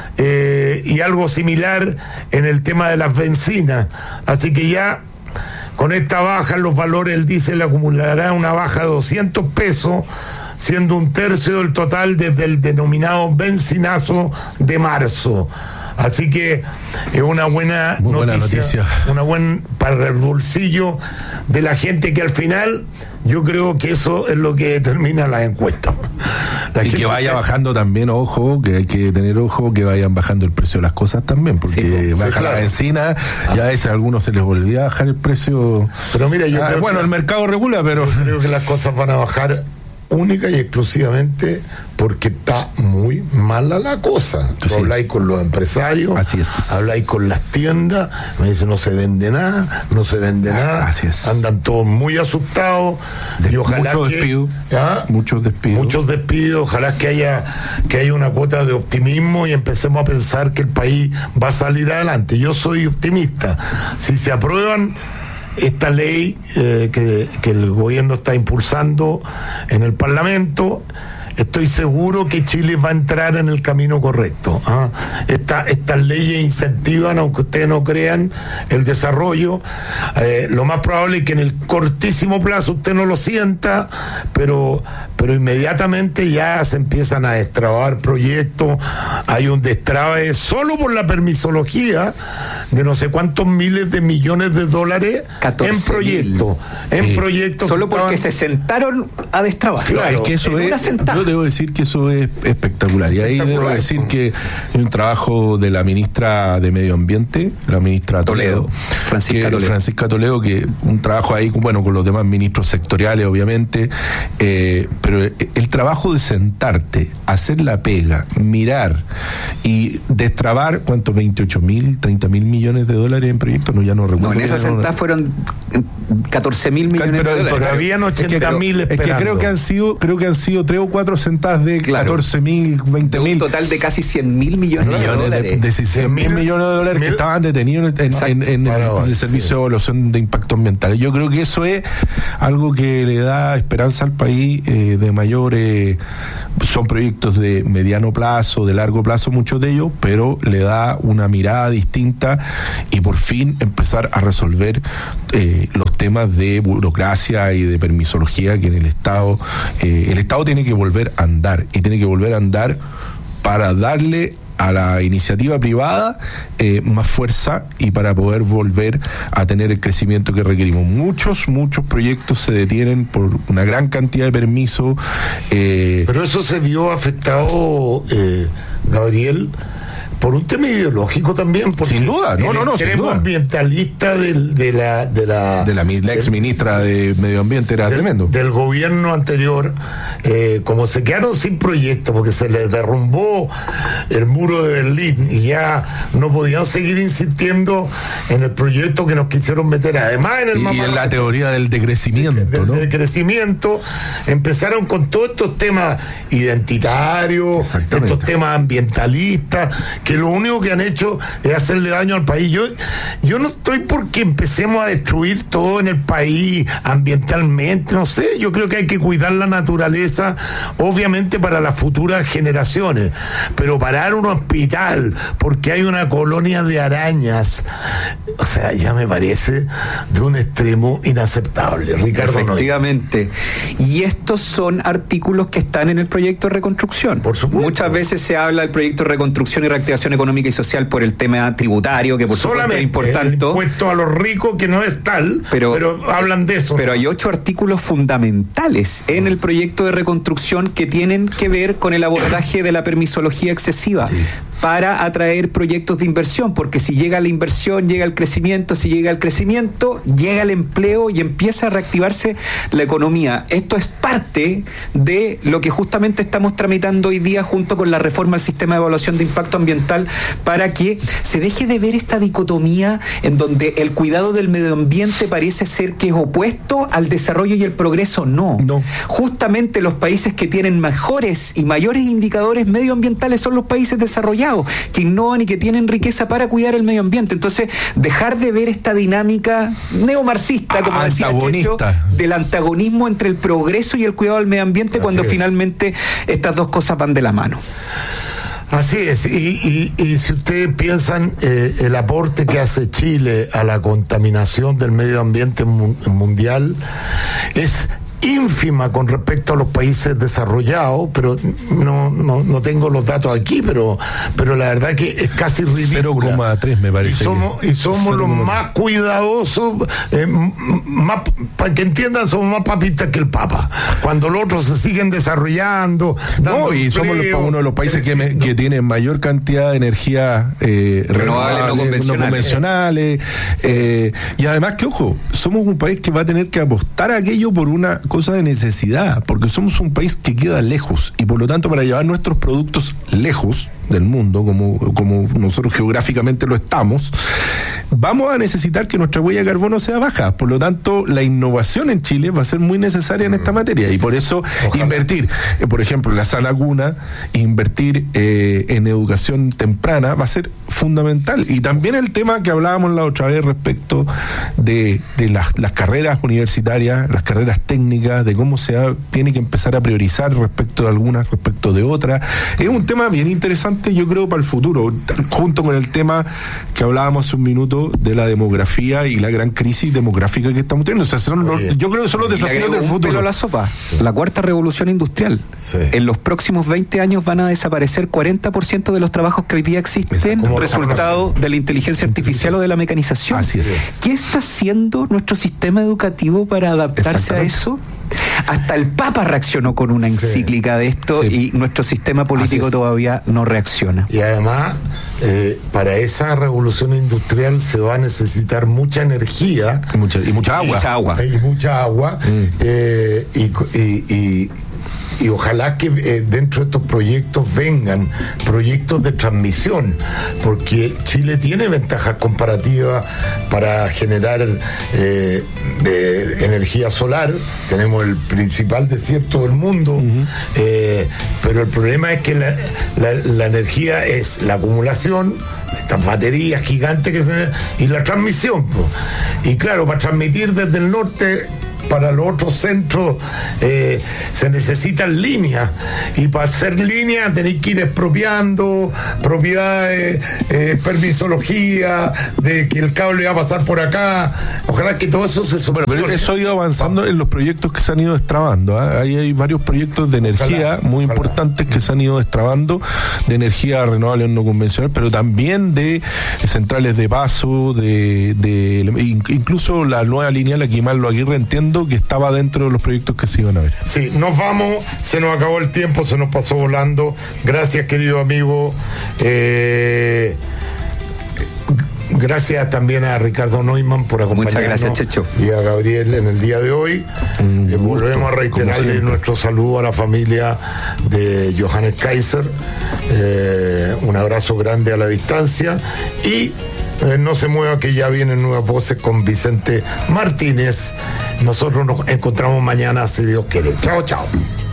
Eh, y algo similar en el tema de las bencinas. Así que ya con esta baja en los valores el diésel acumulará una baja de doscientos pesos, siendo un tercio del total desde el denominado bencinazo de marzo. Así que es una buena, Muy noticia, buena noticia, una buena para el bolsillo de la gente, que al final yo creo que eso es lo que determina las encuestas. La y que vaya se... bajando también, ojo, que hay que tener ojo, que vayan bajando el precio de las cosas también, porque sí, baja sí, claro. la benzina, ah. ya a veces a algunos se les olvida bajar el precio. Pero mira, yo ah, creo bueno, que el mercado regula, pero yo creo que las cosas van a bajar única y exclusivamente porque está muy mala la cosa. Sí. Habláis con los empresarios, así es. Habláis con las tiendas, me dicen no se vende nada, no se vende ah, nada, así es. Andan todos muy asustados. De, y ojalá muchos que despidos, ¿ah? muchos despidos, muchos despidos. Ojalá que haya que haya una cuota de optimismo y empecemos a pensar que el país va a salir adelante. Yo soy optimista. Si se aprueban esta ley eh, que, que el gobierno está impulsando en el Parlamento, estoy seguro que Chile va a entrar en el camino correcto. ¿ah? Esta, estas leyes incentivan, aunque ustedes no crean, el desarrollo. Eh, lo más probable es que en el cortísimo plazo usted no lo sienta, pero, pero inmediatamente ya se empiezan a destrabar proyectos. Hay un destrabe solo por la permisología de no sé cuántos miles de millones de dólares en proyectos. En sí. proyectos. Solo porque estaban... se sentaron a destrabar. Claro, es que eso es. Yo debo decir que eso es espectacular. Y ahí debo decir que hay un trabajo de la ministra de Medio Ambiente, la ministra Toledo, Toledo Francisca, que, Toledo. Francisca Toledo, que un trabajo ahí, bueno, con los demás ministros sectoriales, obviamente, eh, pero el, el trabajo de sentarte, hacer la pega, mirar y destrabar, ¿cuántos? veintiocho mil, treinta mil millones de dólares en proyectos, no, ya no recuerdo. No, en esa sentada no, fueron catorce mil millones pero, de dólares. Pero habían ochenta mil es que, es que creo que han sido, creo que han sido tres o cuatro sentadas de claro, catorce mil, veinte mil. Un total de casi cien mil millones, millones de dólares. De, de cien mil millones de dólares que estaban detenidos en, en, en, en el, el servicio sí. de evaluación de impacto ambiental. Yo creo que eso es algo que le da esperanza al país eh, de mayor, eh, son proyectos de mediano plazo, de largo plazo, muchos de ellos, pero le da una mirada distinta y por fin empezar a resolver eh, los temas de burocracia y de permisología que en el Estado, eh, el Estado tiene que volver a andar y tiene que volver a andar para darle a la iniciativa privada eh, más fuerza y para poder volver a tener el crecimiento que requerimos. Muchos, muchos proyectos se detienen por una gran cantidad de permisos. Eh, Pero eso se vio afectado, eh, Gabriel, por un tema ideológico también, sin duda, no, no, no, sin duda. Ambientalista del, de la de la de la, la ex ministra de Medio Ambiente era del, tremendo. Del gobierno anterior, eh, como se quedaron sin proyecto porque se les derrumbó el muro de Berlín y ya no podían seguir insistiendo en el proyecto que nos quisieron meter. Además, en el y, y en la teoría del decrecimiento, sí, del, ¿no? decrecimiento, empezaron con todos estos temas identitarios, estos temas ambientalistas, que lo único que han hecho es hacerle daño al país. Yo, yo no estoy porque empecemos a destruir todo en el país ambientalmente, no sé, yo creo que hay que cuidar la naturaleza, obviamente para las futuras generaciones, pero parar un hospital porque hay una colonia de arañas, o sea, ya me parece de un extremo inaceptable, Ricardo. Efectivamente. Noy. Y estos son artículos que están en el proyecto de reconstrucción. Por supuesto. Muchas veces se habla del proyecto de reconstrucción y reactivación económica y social por el tema tributario, que por supuesto es importante. El impuesto a los ricos, que no es tal, pero, pero hablan de eso. Pero hay ocho artículos fundamentales en el proyecto de reconstrucción que tienen que ver con el abordaje de la permisología excesiva. Sí. Para atraer proyectos de inversión, porque si llega la inversión, llega el crecimiento, si llega el crecimiento, llega el empleo y empieza a reactivarse la economía. Esto es parte de lo que justamente estamos tramitando hoy día junto con la reforma al sistema de evaluación de impacto ambiental, para que se deje de ver esta dicotomía en donde el cuidado del medio ambiente parece ser que es opuesto al desarrollo y el progreso. No. No. Justamente los países que tienen mejores y mayores indicadores medioambientales son los países desarrollados, que innovan y que tienen riqueza para cuidar el medio ambiente. Entonces, dejar de ver esta dinámica neomarxista, como decía Checho, del antagonismo entre el progreso y el cuidado del medio ambiente, Así cuando es. finalmente estas dos cosas van de la mano. Así es, y, y, y si ustedes piensan eh, el aporte que hace Chile a la contaminación del medio ambiente mu- mundial es ínfima con respecto a los países desarrollados, pero no no, no tengo los datos aquí, pero pero la verdad que es casi ridícula. cero coma tres me parece. Y somos, y somos los más cuidadosos, eh, más, para que entiendan, somos más papistas que el Papa. Cuando los otros se siguen desarrollando. No, y empleo, somos los, uno de los países que, me, que tiene mayor cantidad de energía eh, renovables, no convencionales. No convencionales eh, y además que, ojo, somos un país que va a tener que apostar a aquello por una cosa de necesidad, porque somos un país que queda lejos y por lo tanto para llevar nuestros productos lejos del mundo, como, como nosotros geográficamente lo estamos, vamos a necesitar que nuestra huella de carbono sea baja. Por lo tanto, la innovación en Chile va a ser muy necesaria en esta materia y por eso Ojalá. invertir, eh, por ejemplo, en la sana cuna, invertir eh, en educación temprana va a ser fundamental. Y también el tema que hablábamos la otra vez respecto de, de las, las carreras universitarias, las carreras técnicas, de cómo se ha, tiene que empezar a priorizar respecto de algunas, respecto de otras. Es un tema bien interesante, yo creo, para el futuro, junto con el tema que hablábamos hace un minuto de la demografía y la gran crisis demográfica que estamos teniendo. O sea, son los, yo creo que son los desafíos del futuro. Pero la sopa, sí. La cuarta revolución industrial. Sí. En los próximos veinte años van a desaparecer cuarenta por ciento de los trabajos que hoy día existen, resultado de la inteligencia artificial o de la mecanización. Así es. ¿Qué está haciendo nuestro sistema educativo para adaptarse a eso? Hasta el Papa reaccionó con una encíclica sí, de esto sí. Y nuestro sistema político todavía no reacciona. Y además, eh, para esa revolución industrial se va a necesitar mucha energía y mucha, y mucha agua. Mucha agua. Y mucha agua. Mm. Eh, y, y, y y ojalá que eh, dentro de estos proyectos vengan proyectos de transmisión, porque Chile tiene ventajas comparativas para generar eh, eh, energía solar. Tenemos el principal desierto del mundo, uh-huh. eh, pero el problema es que la, la, la energía es la acumulación, estas baterías gigantes que se, y la transmisión, pues. Y claro, para transmitir desde el norte para los otros centros eh, se necesitan líneas, y para hacer líneas tenéis que ir expropiando propiedades, eh, permisología de que el cable va a pasar por acá. Ojalá que todo eso se supere. Pero eso ha ido avanzando en los proyectos que se han ido destrabando, ¿eh? Ahí hay varios proyectos de energía ojalá, muy ojalá. importantes que se han ido destrabando, de energía renovable no convencional, pero también de centrales de paso, de, de incluso la nueva línea, la Quimal Aguirre, entiendo que estaba dentro de los proyectos que se iban a ver. Sí, nos vamos, se nos acabó el tiempo, se nos pasó volando. Gracias, querido amigo. Eh, gracias también a Ricardo Neumann por acompañarnos. Muchas gracias, Checho. Y a Gabriel en el día de hoy. Mm, eh, volvemos a reiterarle nuestro saludo a la familia de Johannes Kaiser. Eh, un abrazo grande a la distancia y Eh, no se mueva, que ya vienen nuevas voces con Vicente Martínez. Nosotros nos encontramos mañana, si Dios quiere. Chao, chao.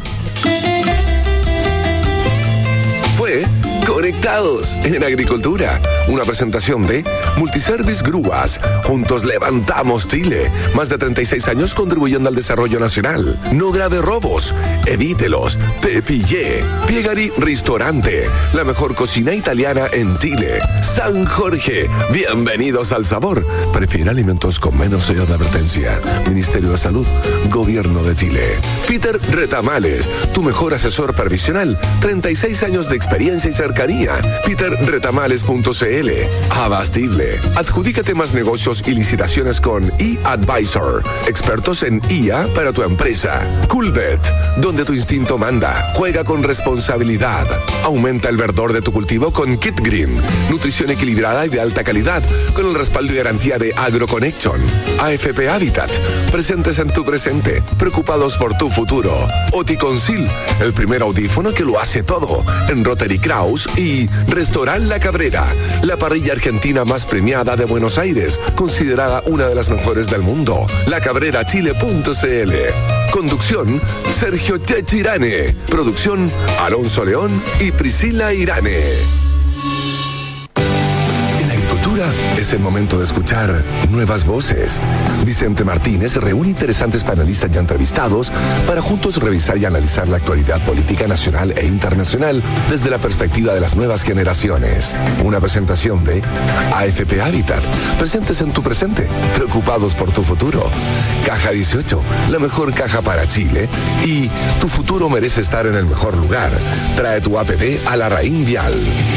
Fue Conectados en Agricultura, una presentación de Multiservice Grúas. Juntos levantamos Chile. Más de treinta y seis años contribuyendo al desarrollo nacional. No grave robos, evítelos. Te pillé. Piegari Ristorante, la mejor cocina italiana en Chile. San Jorge, bienvenidos al sabor. Prefiere alimentos con menos sello de advertencia. Ministerio de Salud, Gobierno de Chile. Peter Retamales, tu mejor asesor previsional. treinta y seis años de experiencia y cercanía. peter retamales punto c l. Abastible. Adjudícate más negocios y licitaciones con eAdvisor. Expertos en I A para tu empresa. Coolbet, donde tu instinto manda. Juega con responsabilidad. Aumenta el verdor de tu cultivo con Kit Green. Nutrición equilibrada y de alta calidad, con el respaldo y garantía de AgroConnection. A F P Habitat, presentes en tu presente, preocupados por tu futuro. Oticonsil, el primer audífono que lo hace todo. En Rotary Kraus y Restaurant La Cabrera, la parrilla argentina más premiada de Buenos Aires, considerada una de las mejores del mundo. la cabrera chile punto c l. Conducción, Sergio Checho Irane. Producción, Alonso León y Priscila Irane. Es el momento de escuchar nuevas voces. Vicente Martínez reúne interesantes panelistas ya entrevistados para juntos revisar y analizar la actualidad política nacional e internacional desde la perspectiva de las nuevas generaciones. Una presentación de A F P Habitat, presentes en tu presente, preocupados por tu futuro. Caja dieciocho, la mejor caja para Chile. Y tu futuro merece estar en el mejor lugar. Trae tu A P P a la Raín Vial.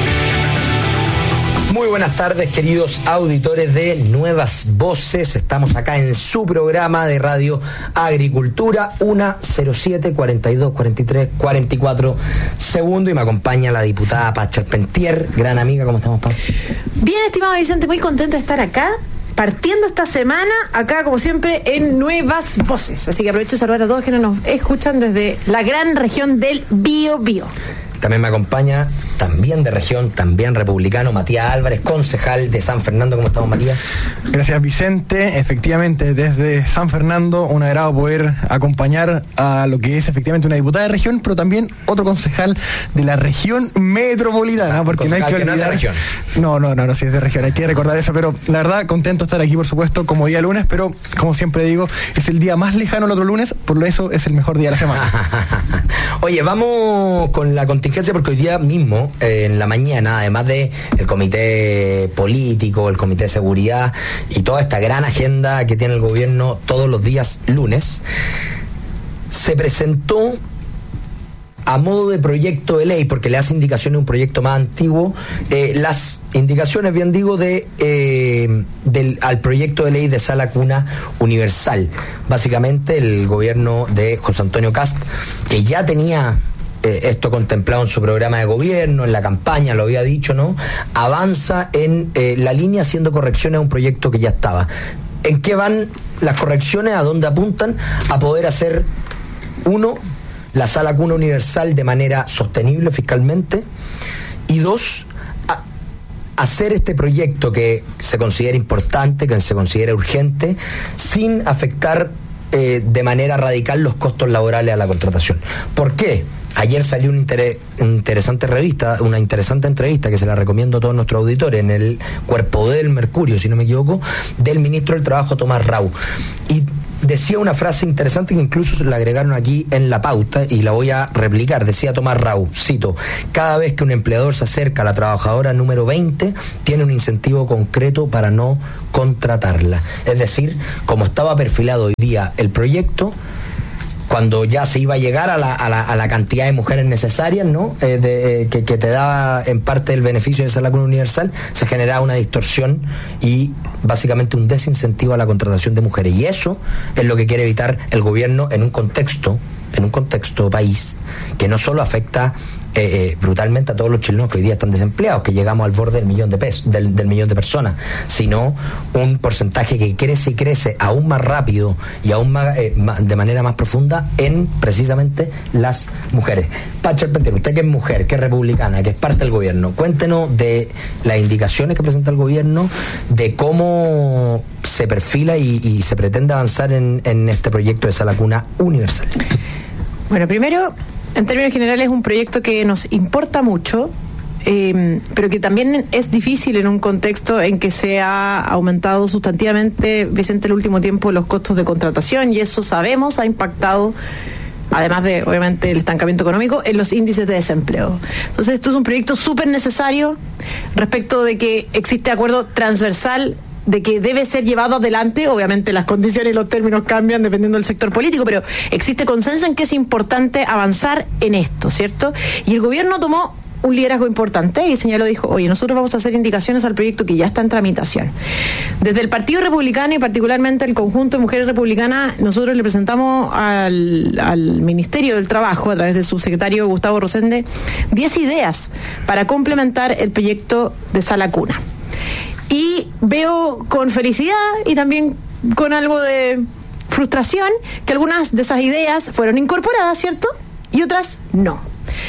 Muy buenas tardes, queridos auditores de Nuevas Voces. Estamos acá en su programa de Radio Agricultura, una cero siete, cuarenta y dos, cuarenta y tres, cuarenta y cuatro segundos, y me acompaña la diputada Paz Charpentier, gran amiga. ¿Cómo estamos, Paz? Bien, estimado Vicente, muy contenta de estar acá, partiendo esta semana, acá como siempre en Nuevas Voces. Así que aprovecho de saludar a todos que nos escuchan desde la gran región del Bío Bío. También me acompaña, también de región, también republicano, Matías Álvarez, concejal de San Fernando. ¿Cómo estamos, Matías? Gracias, Vicente. Efectivamente, desde San Fernando, un agrado poder acompañar a lo que es efectivamente una diputada de región, pero también otro concejal de la región metropolitana, porque no hay que olvidar... Que no, es de región. no, no, no, no, sí es de región, hay que recordar eso, pero la verdad, contento de estar aquí, por supuesto, como día lunes, pero como siempre digo, es el día más lejano el otro lunes, por eso es el mejor día de la semana. Oye, vamos con la contingencia, porque hoy día mismo, eh, en la mañana, además de el comité político, el comité de seguridad y toda esta gran agenda que tiene el gobierno todos los días lunes, se presentó a modo de proyecto de ley, porque le hace indicaciones a un proyecto más antiguo, eh, las indicaciones, bien digo, de eh, del al proyecto de ley de sala cuna universal. Básicamente el gobierno de José Antonio Kast, que ya tenía eh, esto contemplado en su programa de gobierno, en la campaña, lo había dicho, ¿no? Avanza en eh, la línea haciendo correcciones a un proyecto que ya estaba. ¿En qué van las correcciones? ¿A dónde apuntan? A poder hacer, uno, la sala cuna universal de manera sostenible fiscalmente. Y dos, a, hacer este proyecto que se considera importante, que se considera urgente, sin afectar eh, de manera radical los costos laborales a la contratación. ¿Por qué? Ayer salió una inter- interesante revista, una interesante entrevista que se la recomiendo a todos nuestros auditores en el Cuerpo del Mercurio, si no me equivoco, del ministro del Trabajo, Tomás Rau. Y decía una frase interesante que incluso la agregaron aquí en la pauta y la voy a replicar. Decía Tomás Rau, cito: cada vez que un empleador se acerca a la trabajadora número veinte, tiene un incentivo concreto para no contratarla. Es decir, como estaba perfilado hoy día el proyecto, cuando ya se iba a llegar a la, a la, a la cantidad de mujeres necesarias, ¿no? Eh, de, eh, que, que te daba en parte el beneficio de esa lacuna universal, se generaba una distorsión y básicamente un desincentivo a la contratación de mujeres. Y eso es lo que quiere evitar el gobierno en un contexto, en un contexto país que no solo afecta Eh, eh, brutalmente a todos los chilenos que hoy día están desempleados, que llegamos al borde del millón de pesos, del, del millón de personas, sino un porcentaje que crece y crece aún más rápido y aún más, eh, más de manera más profunda en precisamente las mujeres. Pacha Arpentero, usted que es mujer, que es republicana, que es parte del gobierno, cuéntenos de las indicaciones que presenta el gobierno, de cómo se perfila y, y se pretende avanzar en, en este proyecto de sala cuna universal. Bueno, primero, en términos generales, es un proyecto que nos importa mucho, eh, pero que también es difícil en un contexto en que se ha aumentado sustantivamente, Vicente, el último tiempo los costos de contratación, y eso sabemos ha impactado, además de, obviamente, el estancamiento económico, en los índices de desempleo. Entonces, esto es un proyecto súper necesario respecto de que existe acuerdo transversal de que debe ser llevado adelante. Obviamente las condiciones y los términos cambian dependiendo del sector político, pero existe consenso en que es importante avanzar en esto, ¿cierto? Y el gobierno tomó un liderazgo importante y señaló, dijo, oye, nosotros vamos a hacer indicaciones al proyecto que ya está en tramitación. Desde el Partido Republicano y particularmente el conjunto de mujeres republicanas, nosotros le presentamos al, al Ministerio del Trabajo, a través del subsecretario Gustavo Rosende, diez ideas para complementar el proyecto de sala cuna. Y veo con felicidad y también con algo de frustración que algunas de esas ideas fueron incorporadas, ¿cierto? Y otras no.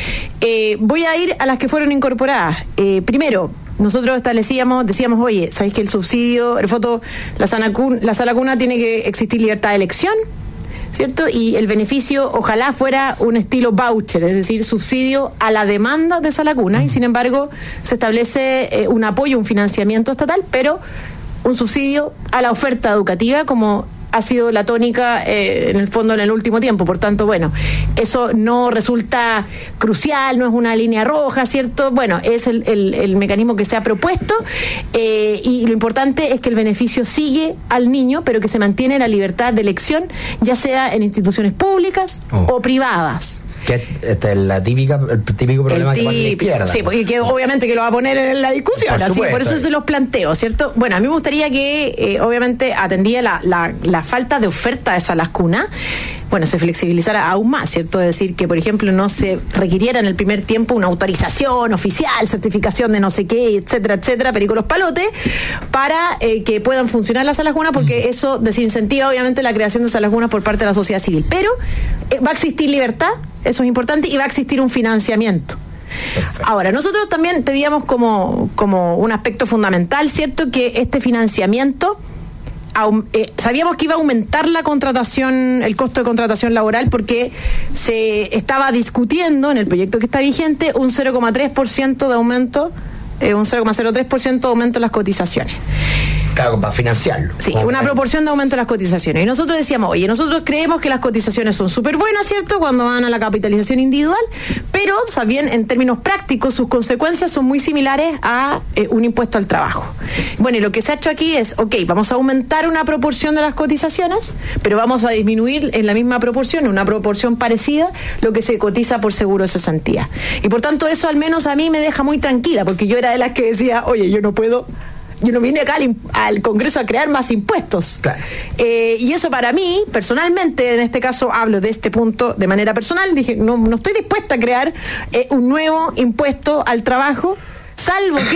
Eh, voy a ir a las que fueron incorporadas. Eh, primero, nosotros establecíamos, decíamos, oye, ¿sabéis que el subsidio, el foto, la, sanacun, la sala cuna tiene que existir libertad de elección? ¿Cierto? Y el beneficio ojalá fuera un estilo voucher, es decir, subsidio a la demanda de sala cuna, y sin embargo se establece eh, un apoyo, un financiamiento estatal, pero un subsidio a la oferta educativa, como ha sido la tónica eh, en el fondo en el último tiempo. Por tanto, bueno, eso no resulta crucial, no es una línea roja, ¿cierto? Bueno, es el, el, el mecanismo que se ha propuesto, eh, y lo importante es que el beneficio sigue al niño, pero que se mantiene la libertad de elección, ya sea en instituciones públicas oh. o privadas. Que esta es la típica, el típico problema el que pone la izquierda. Sí, porque que obviamente que lo va a poner en la discusión, por, así, por eso se los planteo, ¿cierto? Bueno, a mí me gustaría que, eh, obviamente, atendía la, la, la falta de oferta de salas cuna, bueno, se flexibilizara aún más, ¿cierto? Es decir, que, por ejemplo, no se requiriera en el primer tiempo una autorización oficial, certificación de no sé qué, etcétera, etcétera, perico los palotes, para eh, que puedan funcionar las salas cuna, porque mm. eso desincentiva, obviamente, la creación de salas cuna por parte de la sociedad civil. Pero eh, va a existir libertad, eso es importante, y va a existir un financiamiento. Perfecto. Ahora, nosotros también pedíamos como, como un aspecto fundamental, ¿cierto?, que este financiamiento, eh, sabíamos que iba a aumentar la contratación, el costo de contratación laboral, porque se estaba discutiendo en el proyecto que está vigente un cero coma tres por ciento de aumento, eh, un cero coma cero tres por ciento de aumento en las cotizaciones. Claro, para financiarlo. Sí, una proporción de aumento de las cotizaciones. Y nosotros decíamos, oye, nosotros creemos que las cotizaciones son súper buenas, ¿cierto?, cuando van a la capitalización individual, pero también en términos prácticos sus consecuencias son muy similares a eh, un impuesto al trabajo. Bueno, y lo que se ha hecho aquí es, ok, vamos a aumentar una proporción de las cotizaciones, pero vamos a disminuir en la misma proporción, en una proporción parecida, lo que se cotiza por seguro de cesantía. Y por tanto eso al menos a mí me deja muy tranquila, porque yo era de las que decía, oye, yo no puedo... Yo no vine acá al, al Congreso a crear más impuestos. Claro. Eh, y eso para mí, personalmente, en este caso hablo de este punto de manera personal, dije, no, no estoy dispuesta a crear eh, un nuevo impuesto al trabajo, salvo que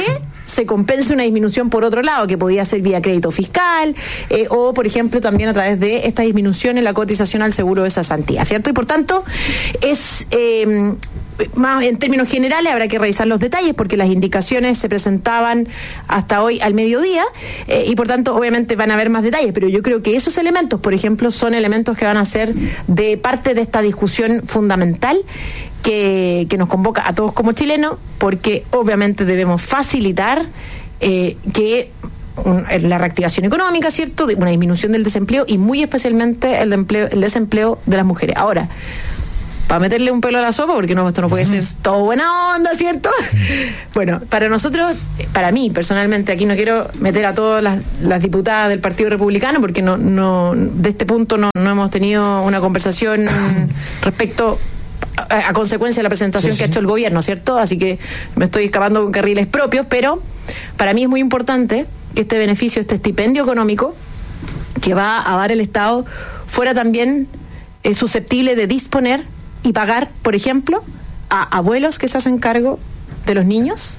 se compense una disminución por otro lado, que podía ser vía crédito fiscal, eh, o por ejemplo también a través de esta disminución en la cotización al seguro de cesantía, ¿cierto? Y por tanto, es... Eh, más en términos generales habrá que revisar los detalles porque las indicaciones se presentaban hasta hoy al mediodía eh, y por tanto obviamente van a haber más detalles, pero yo creo que esos elementos, por ejemplo, son elementos que van a ser de parte de esta discusión fundamental que, que nos convoca a todos como chilenos, porque obviamente debemos facilitar eh, que Un, la reactivación económica, ¿cierto? Una disminución del desempleo y muy especialmente el, de empleo, el desempleo de las mujeres. Ahora, para meterle un pelo a la sopa, porque no, esto no puede ser todo buena onda, ¿cierto? Bueno, para nosotros, para mí personalmente, aquí no quiero meter a todas las, las diputadas del Partido Republicano, porque no, no de este punto no, no hemos tenido una conversación respecto a, a consecuencia de la presentación sí, que sí. ha hecho el gobierno, ¿cierto? Así que me estoy escapando con carriles propios, pero para mí es muy importante que este beneficio, este estipendio económico que va a dar el Estado, fuera también eh, susceptible de disponer y pagar, por ejemplo, a abuelos que se hacen cargo de los niños,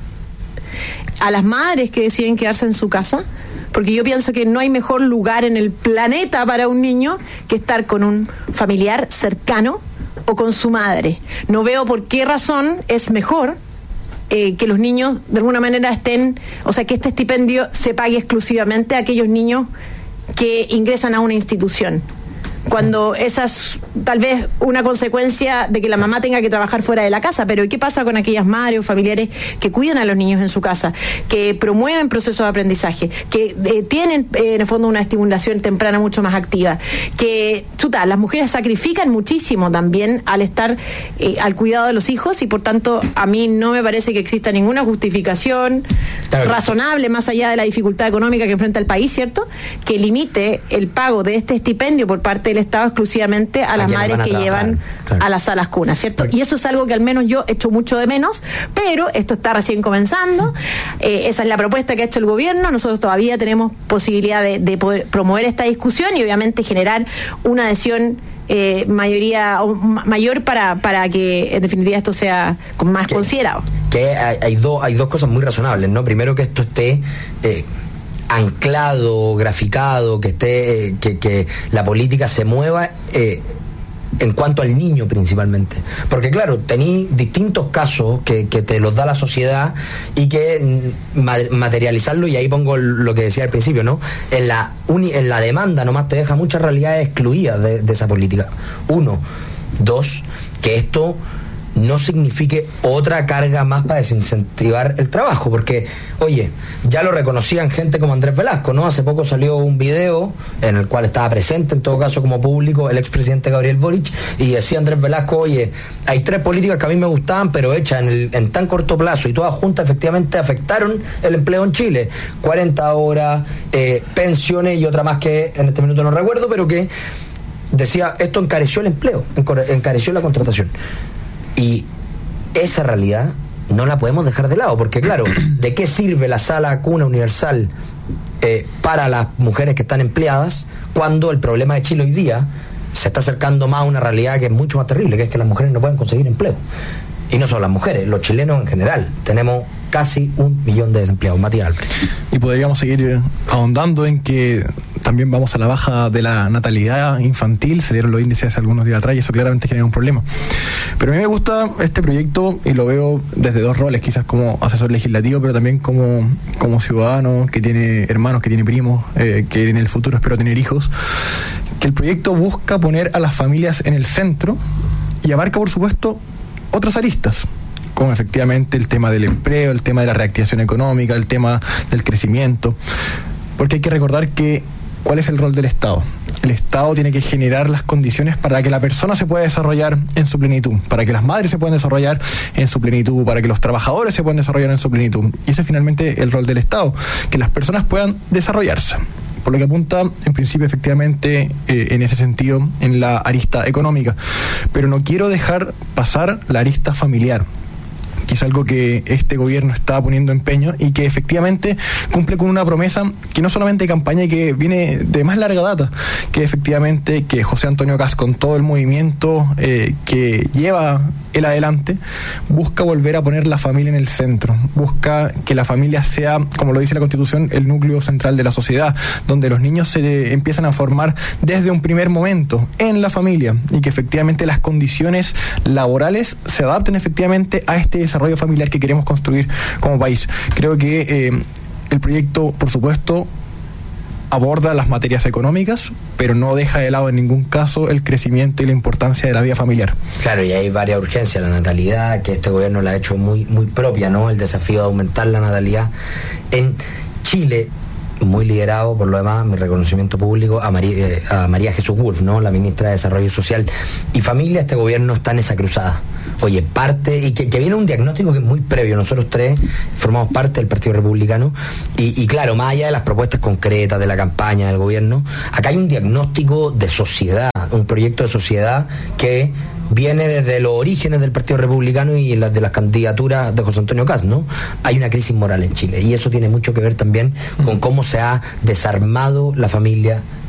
a las madres que deciden quedarse en su casa, porque yo pienso que no hay mejor lugar en el planeta para un niño que estar con un familiar cercano o con su madre. No veo por qué razón es mejor eh, que los niños de alguna manera estén, o sea, que este estipendio se pague exclusivamente a aquellos niños que ingresan a una institución, cuando esa es tal vez una consecuencia de que la mamá tenga que trabajar fuera de la casa. Pero ¿qué pasa con aquellas madres o familiares que cuidan a los niños en su casa, que promueven procesos de aprendizaje, que eh, tienen eh, en el fondo una estimulación temprana mucho más activa, que, chuta, las mujeres sacrifican muchísimo también al estar eh, al cuidado de los hijos, y por tanto a mí no me parece que exista ninguna justificación claro, razonable, más allá de la dificultad económica que enfrenta el país, ¿cierto?, que limite el pago de este estipendio por parte del Estado exclusivamente a las a madres que trabajar, llevan claro. a las salas cunas, ¿cierto? Y eso es algo que al menos yo echo mucho de menos, pero esto está recién comenzando. Eh, esa es la propuesta que ha hecho el gobierno. Nosotros todavía tenemos posibilidad de, de poder promover esta discusión y obviamente generar una adhesión eh, mayoría o mayor para, para que en definitiva esto sea más que, considerado. Que hay, hay, do, hay dos cosas muy razonables, ¿no? Primero, que esto esté eh, anclado, graficado, que esté eh, que, que la política se mueva eh, en cuanto al niño principalmente, porque claro, tení distintos casos que, que te los da la sociedad y que ma- materializarlo, y ahí pongo lo que decía al principio, ¿no? En la uni- en la demanda nomás te deja muchas realidades excluidas de, de esa política. Uno. Dos, que esto no signifique otra carga más para desincentivar el trabajo, porque, oye, ya lo reconocían gente como Andrés Velasco, ¿no? Hace poco salió un video en el cual estaba presente, en todo caso como público, el expresidente Gabriel Boric, y decía Andrés Velasco, oye, hay tres políticas que a mí me gustaban, pero hechas en, el, en tan corto plazo, y todas juntas efectivamente afectaron el empleo en Chile. cuarenta horas, eh, pensiones y otra más que en este minuto no recuerdo, pero que decía, esto encareció el empleo, encareció la contratación. Y esa realidad no la podemos dejar de lado, porque claro, ¿de qué sirve la sala cuna universal eh, para las mujeres que están empleadas cuando el problema de Chile hoy día se está acercando más a una realidad que es mucho más terrible, que es que las mujeres no pueden conseguir empleo? Y no solo las mujeres, los chilenos en general. Tenemos casi un millón de desempleados. Matías Álvarez. Y podríamos seguir ahondando en que también vamos a la baja de la natalidad infantil. Se dieron los índices hace algunos días atrás y eso claramente genera un problema. Pero a mí me gusta este proyecto y lo veo desde dos roles, quizás como asesor legislativo, pero también como, como ciudadano que tiene hermanos, que tiene primos, eh, que en el futuro espero tener hijos. Que el proyecto busca poner a las familias en el centro y abarca, por supuesto, otras aristas, como efectivamente el tema del empleo, el tema de la reactivación económica, el tema del crecimiento, porque hay que recordar que ¿cuál es el rol del Estado? El Estado tiene que generar las condiciones para que la persona se pueda desarrollar en su plenitud, para que las madres se puedan desarrollar en su plenitud, para que los trabajadores se puedan desarrollar en su plenitud. Y ese es finalmente el rol del Estado, que las personas puedan desarrollarse. Por lo que apunta, en principio, efectivamente, eh, en ese sentido, en la arista económica. Pero no quiero dejar pasar la arista familiar, que es algo que este gobierno está poniendo empeño y que efectivamente cumple con una promesa que no solamente campaña y que viene de más larga data, que efectivamente que José Antonio Kast, con todo el movimiento eh, que lleva el adelante, busca volver a poner la familia en el centro, busca que la familia sea, como lo dice la Constitución, el núcleo central de la sociedad, donde los niños se empiezan a formar desde un primer momento en la familia y que efectivamente las condiciones laborales se adapten efectivamente a este desarrollo familiar que queremos construir como país. Creo que eh, el proyecto, por supuesto, aborda las materias económicas, pero no deja de lado en ningún caso el crecimiento y la importancia de la vida familiar. Claro, y hay varias urgencias. La natalidad, que este gobierno la ha hecho muy, muy propia, ¿no? El desafío de aumentar la natalidad en Chile, muy liderado, por lo demás, mi reconocimiento público a María, eh, a María Jesús Wolf, ¿no? La ministra de Desarrollo Social y Familia. Este gobierno está en esa cruzada. Oye, parte, y que, que viene un diagnóstico que es muy previo. Nosotros tres formamos parte del Partido Republicano y, y claro, más allá de las propuestas concretas de la campaña del gobierno, acá hay un diagnóstico de sociedad, un proyecto de sociedad que viene desde los orígenes del Partido Republicano y las de las candidaturas de José Antonio Kast, ¿no? Hay una crisis moral en Chile y eso tiene mucho que ver también con cómo se ha desarmado la familia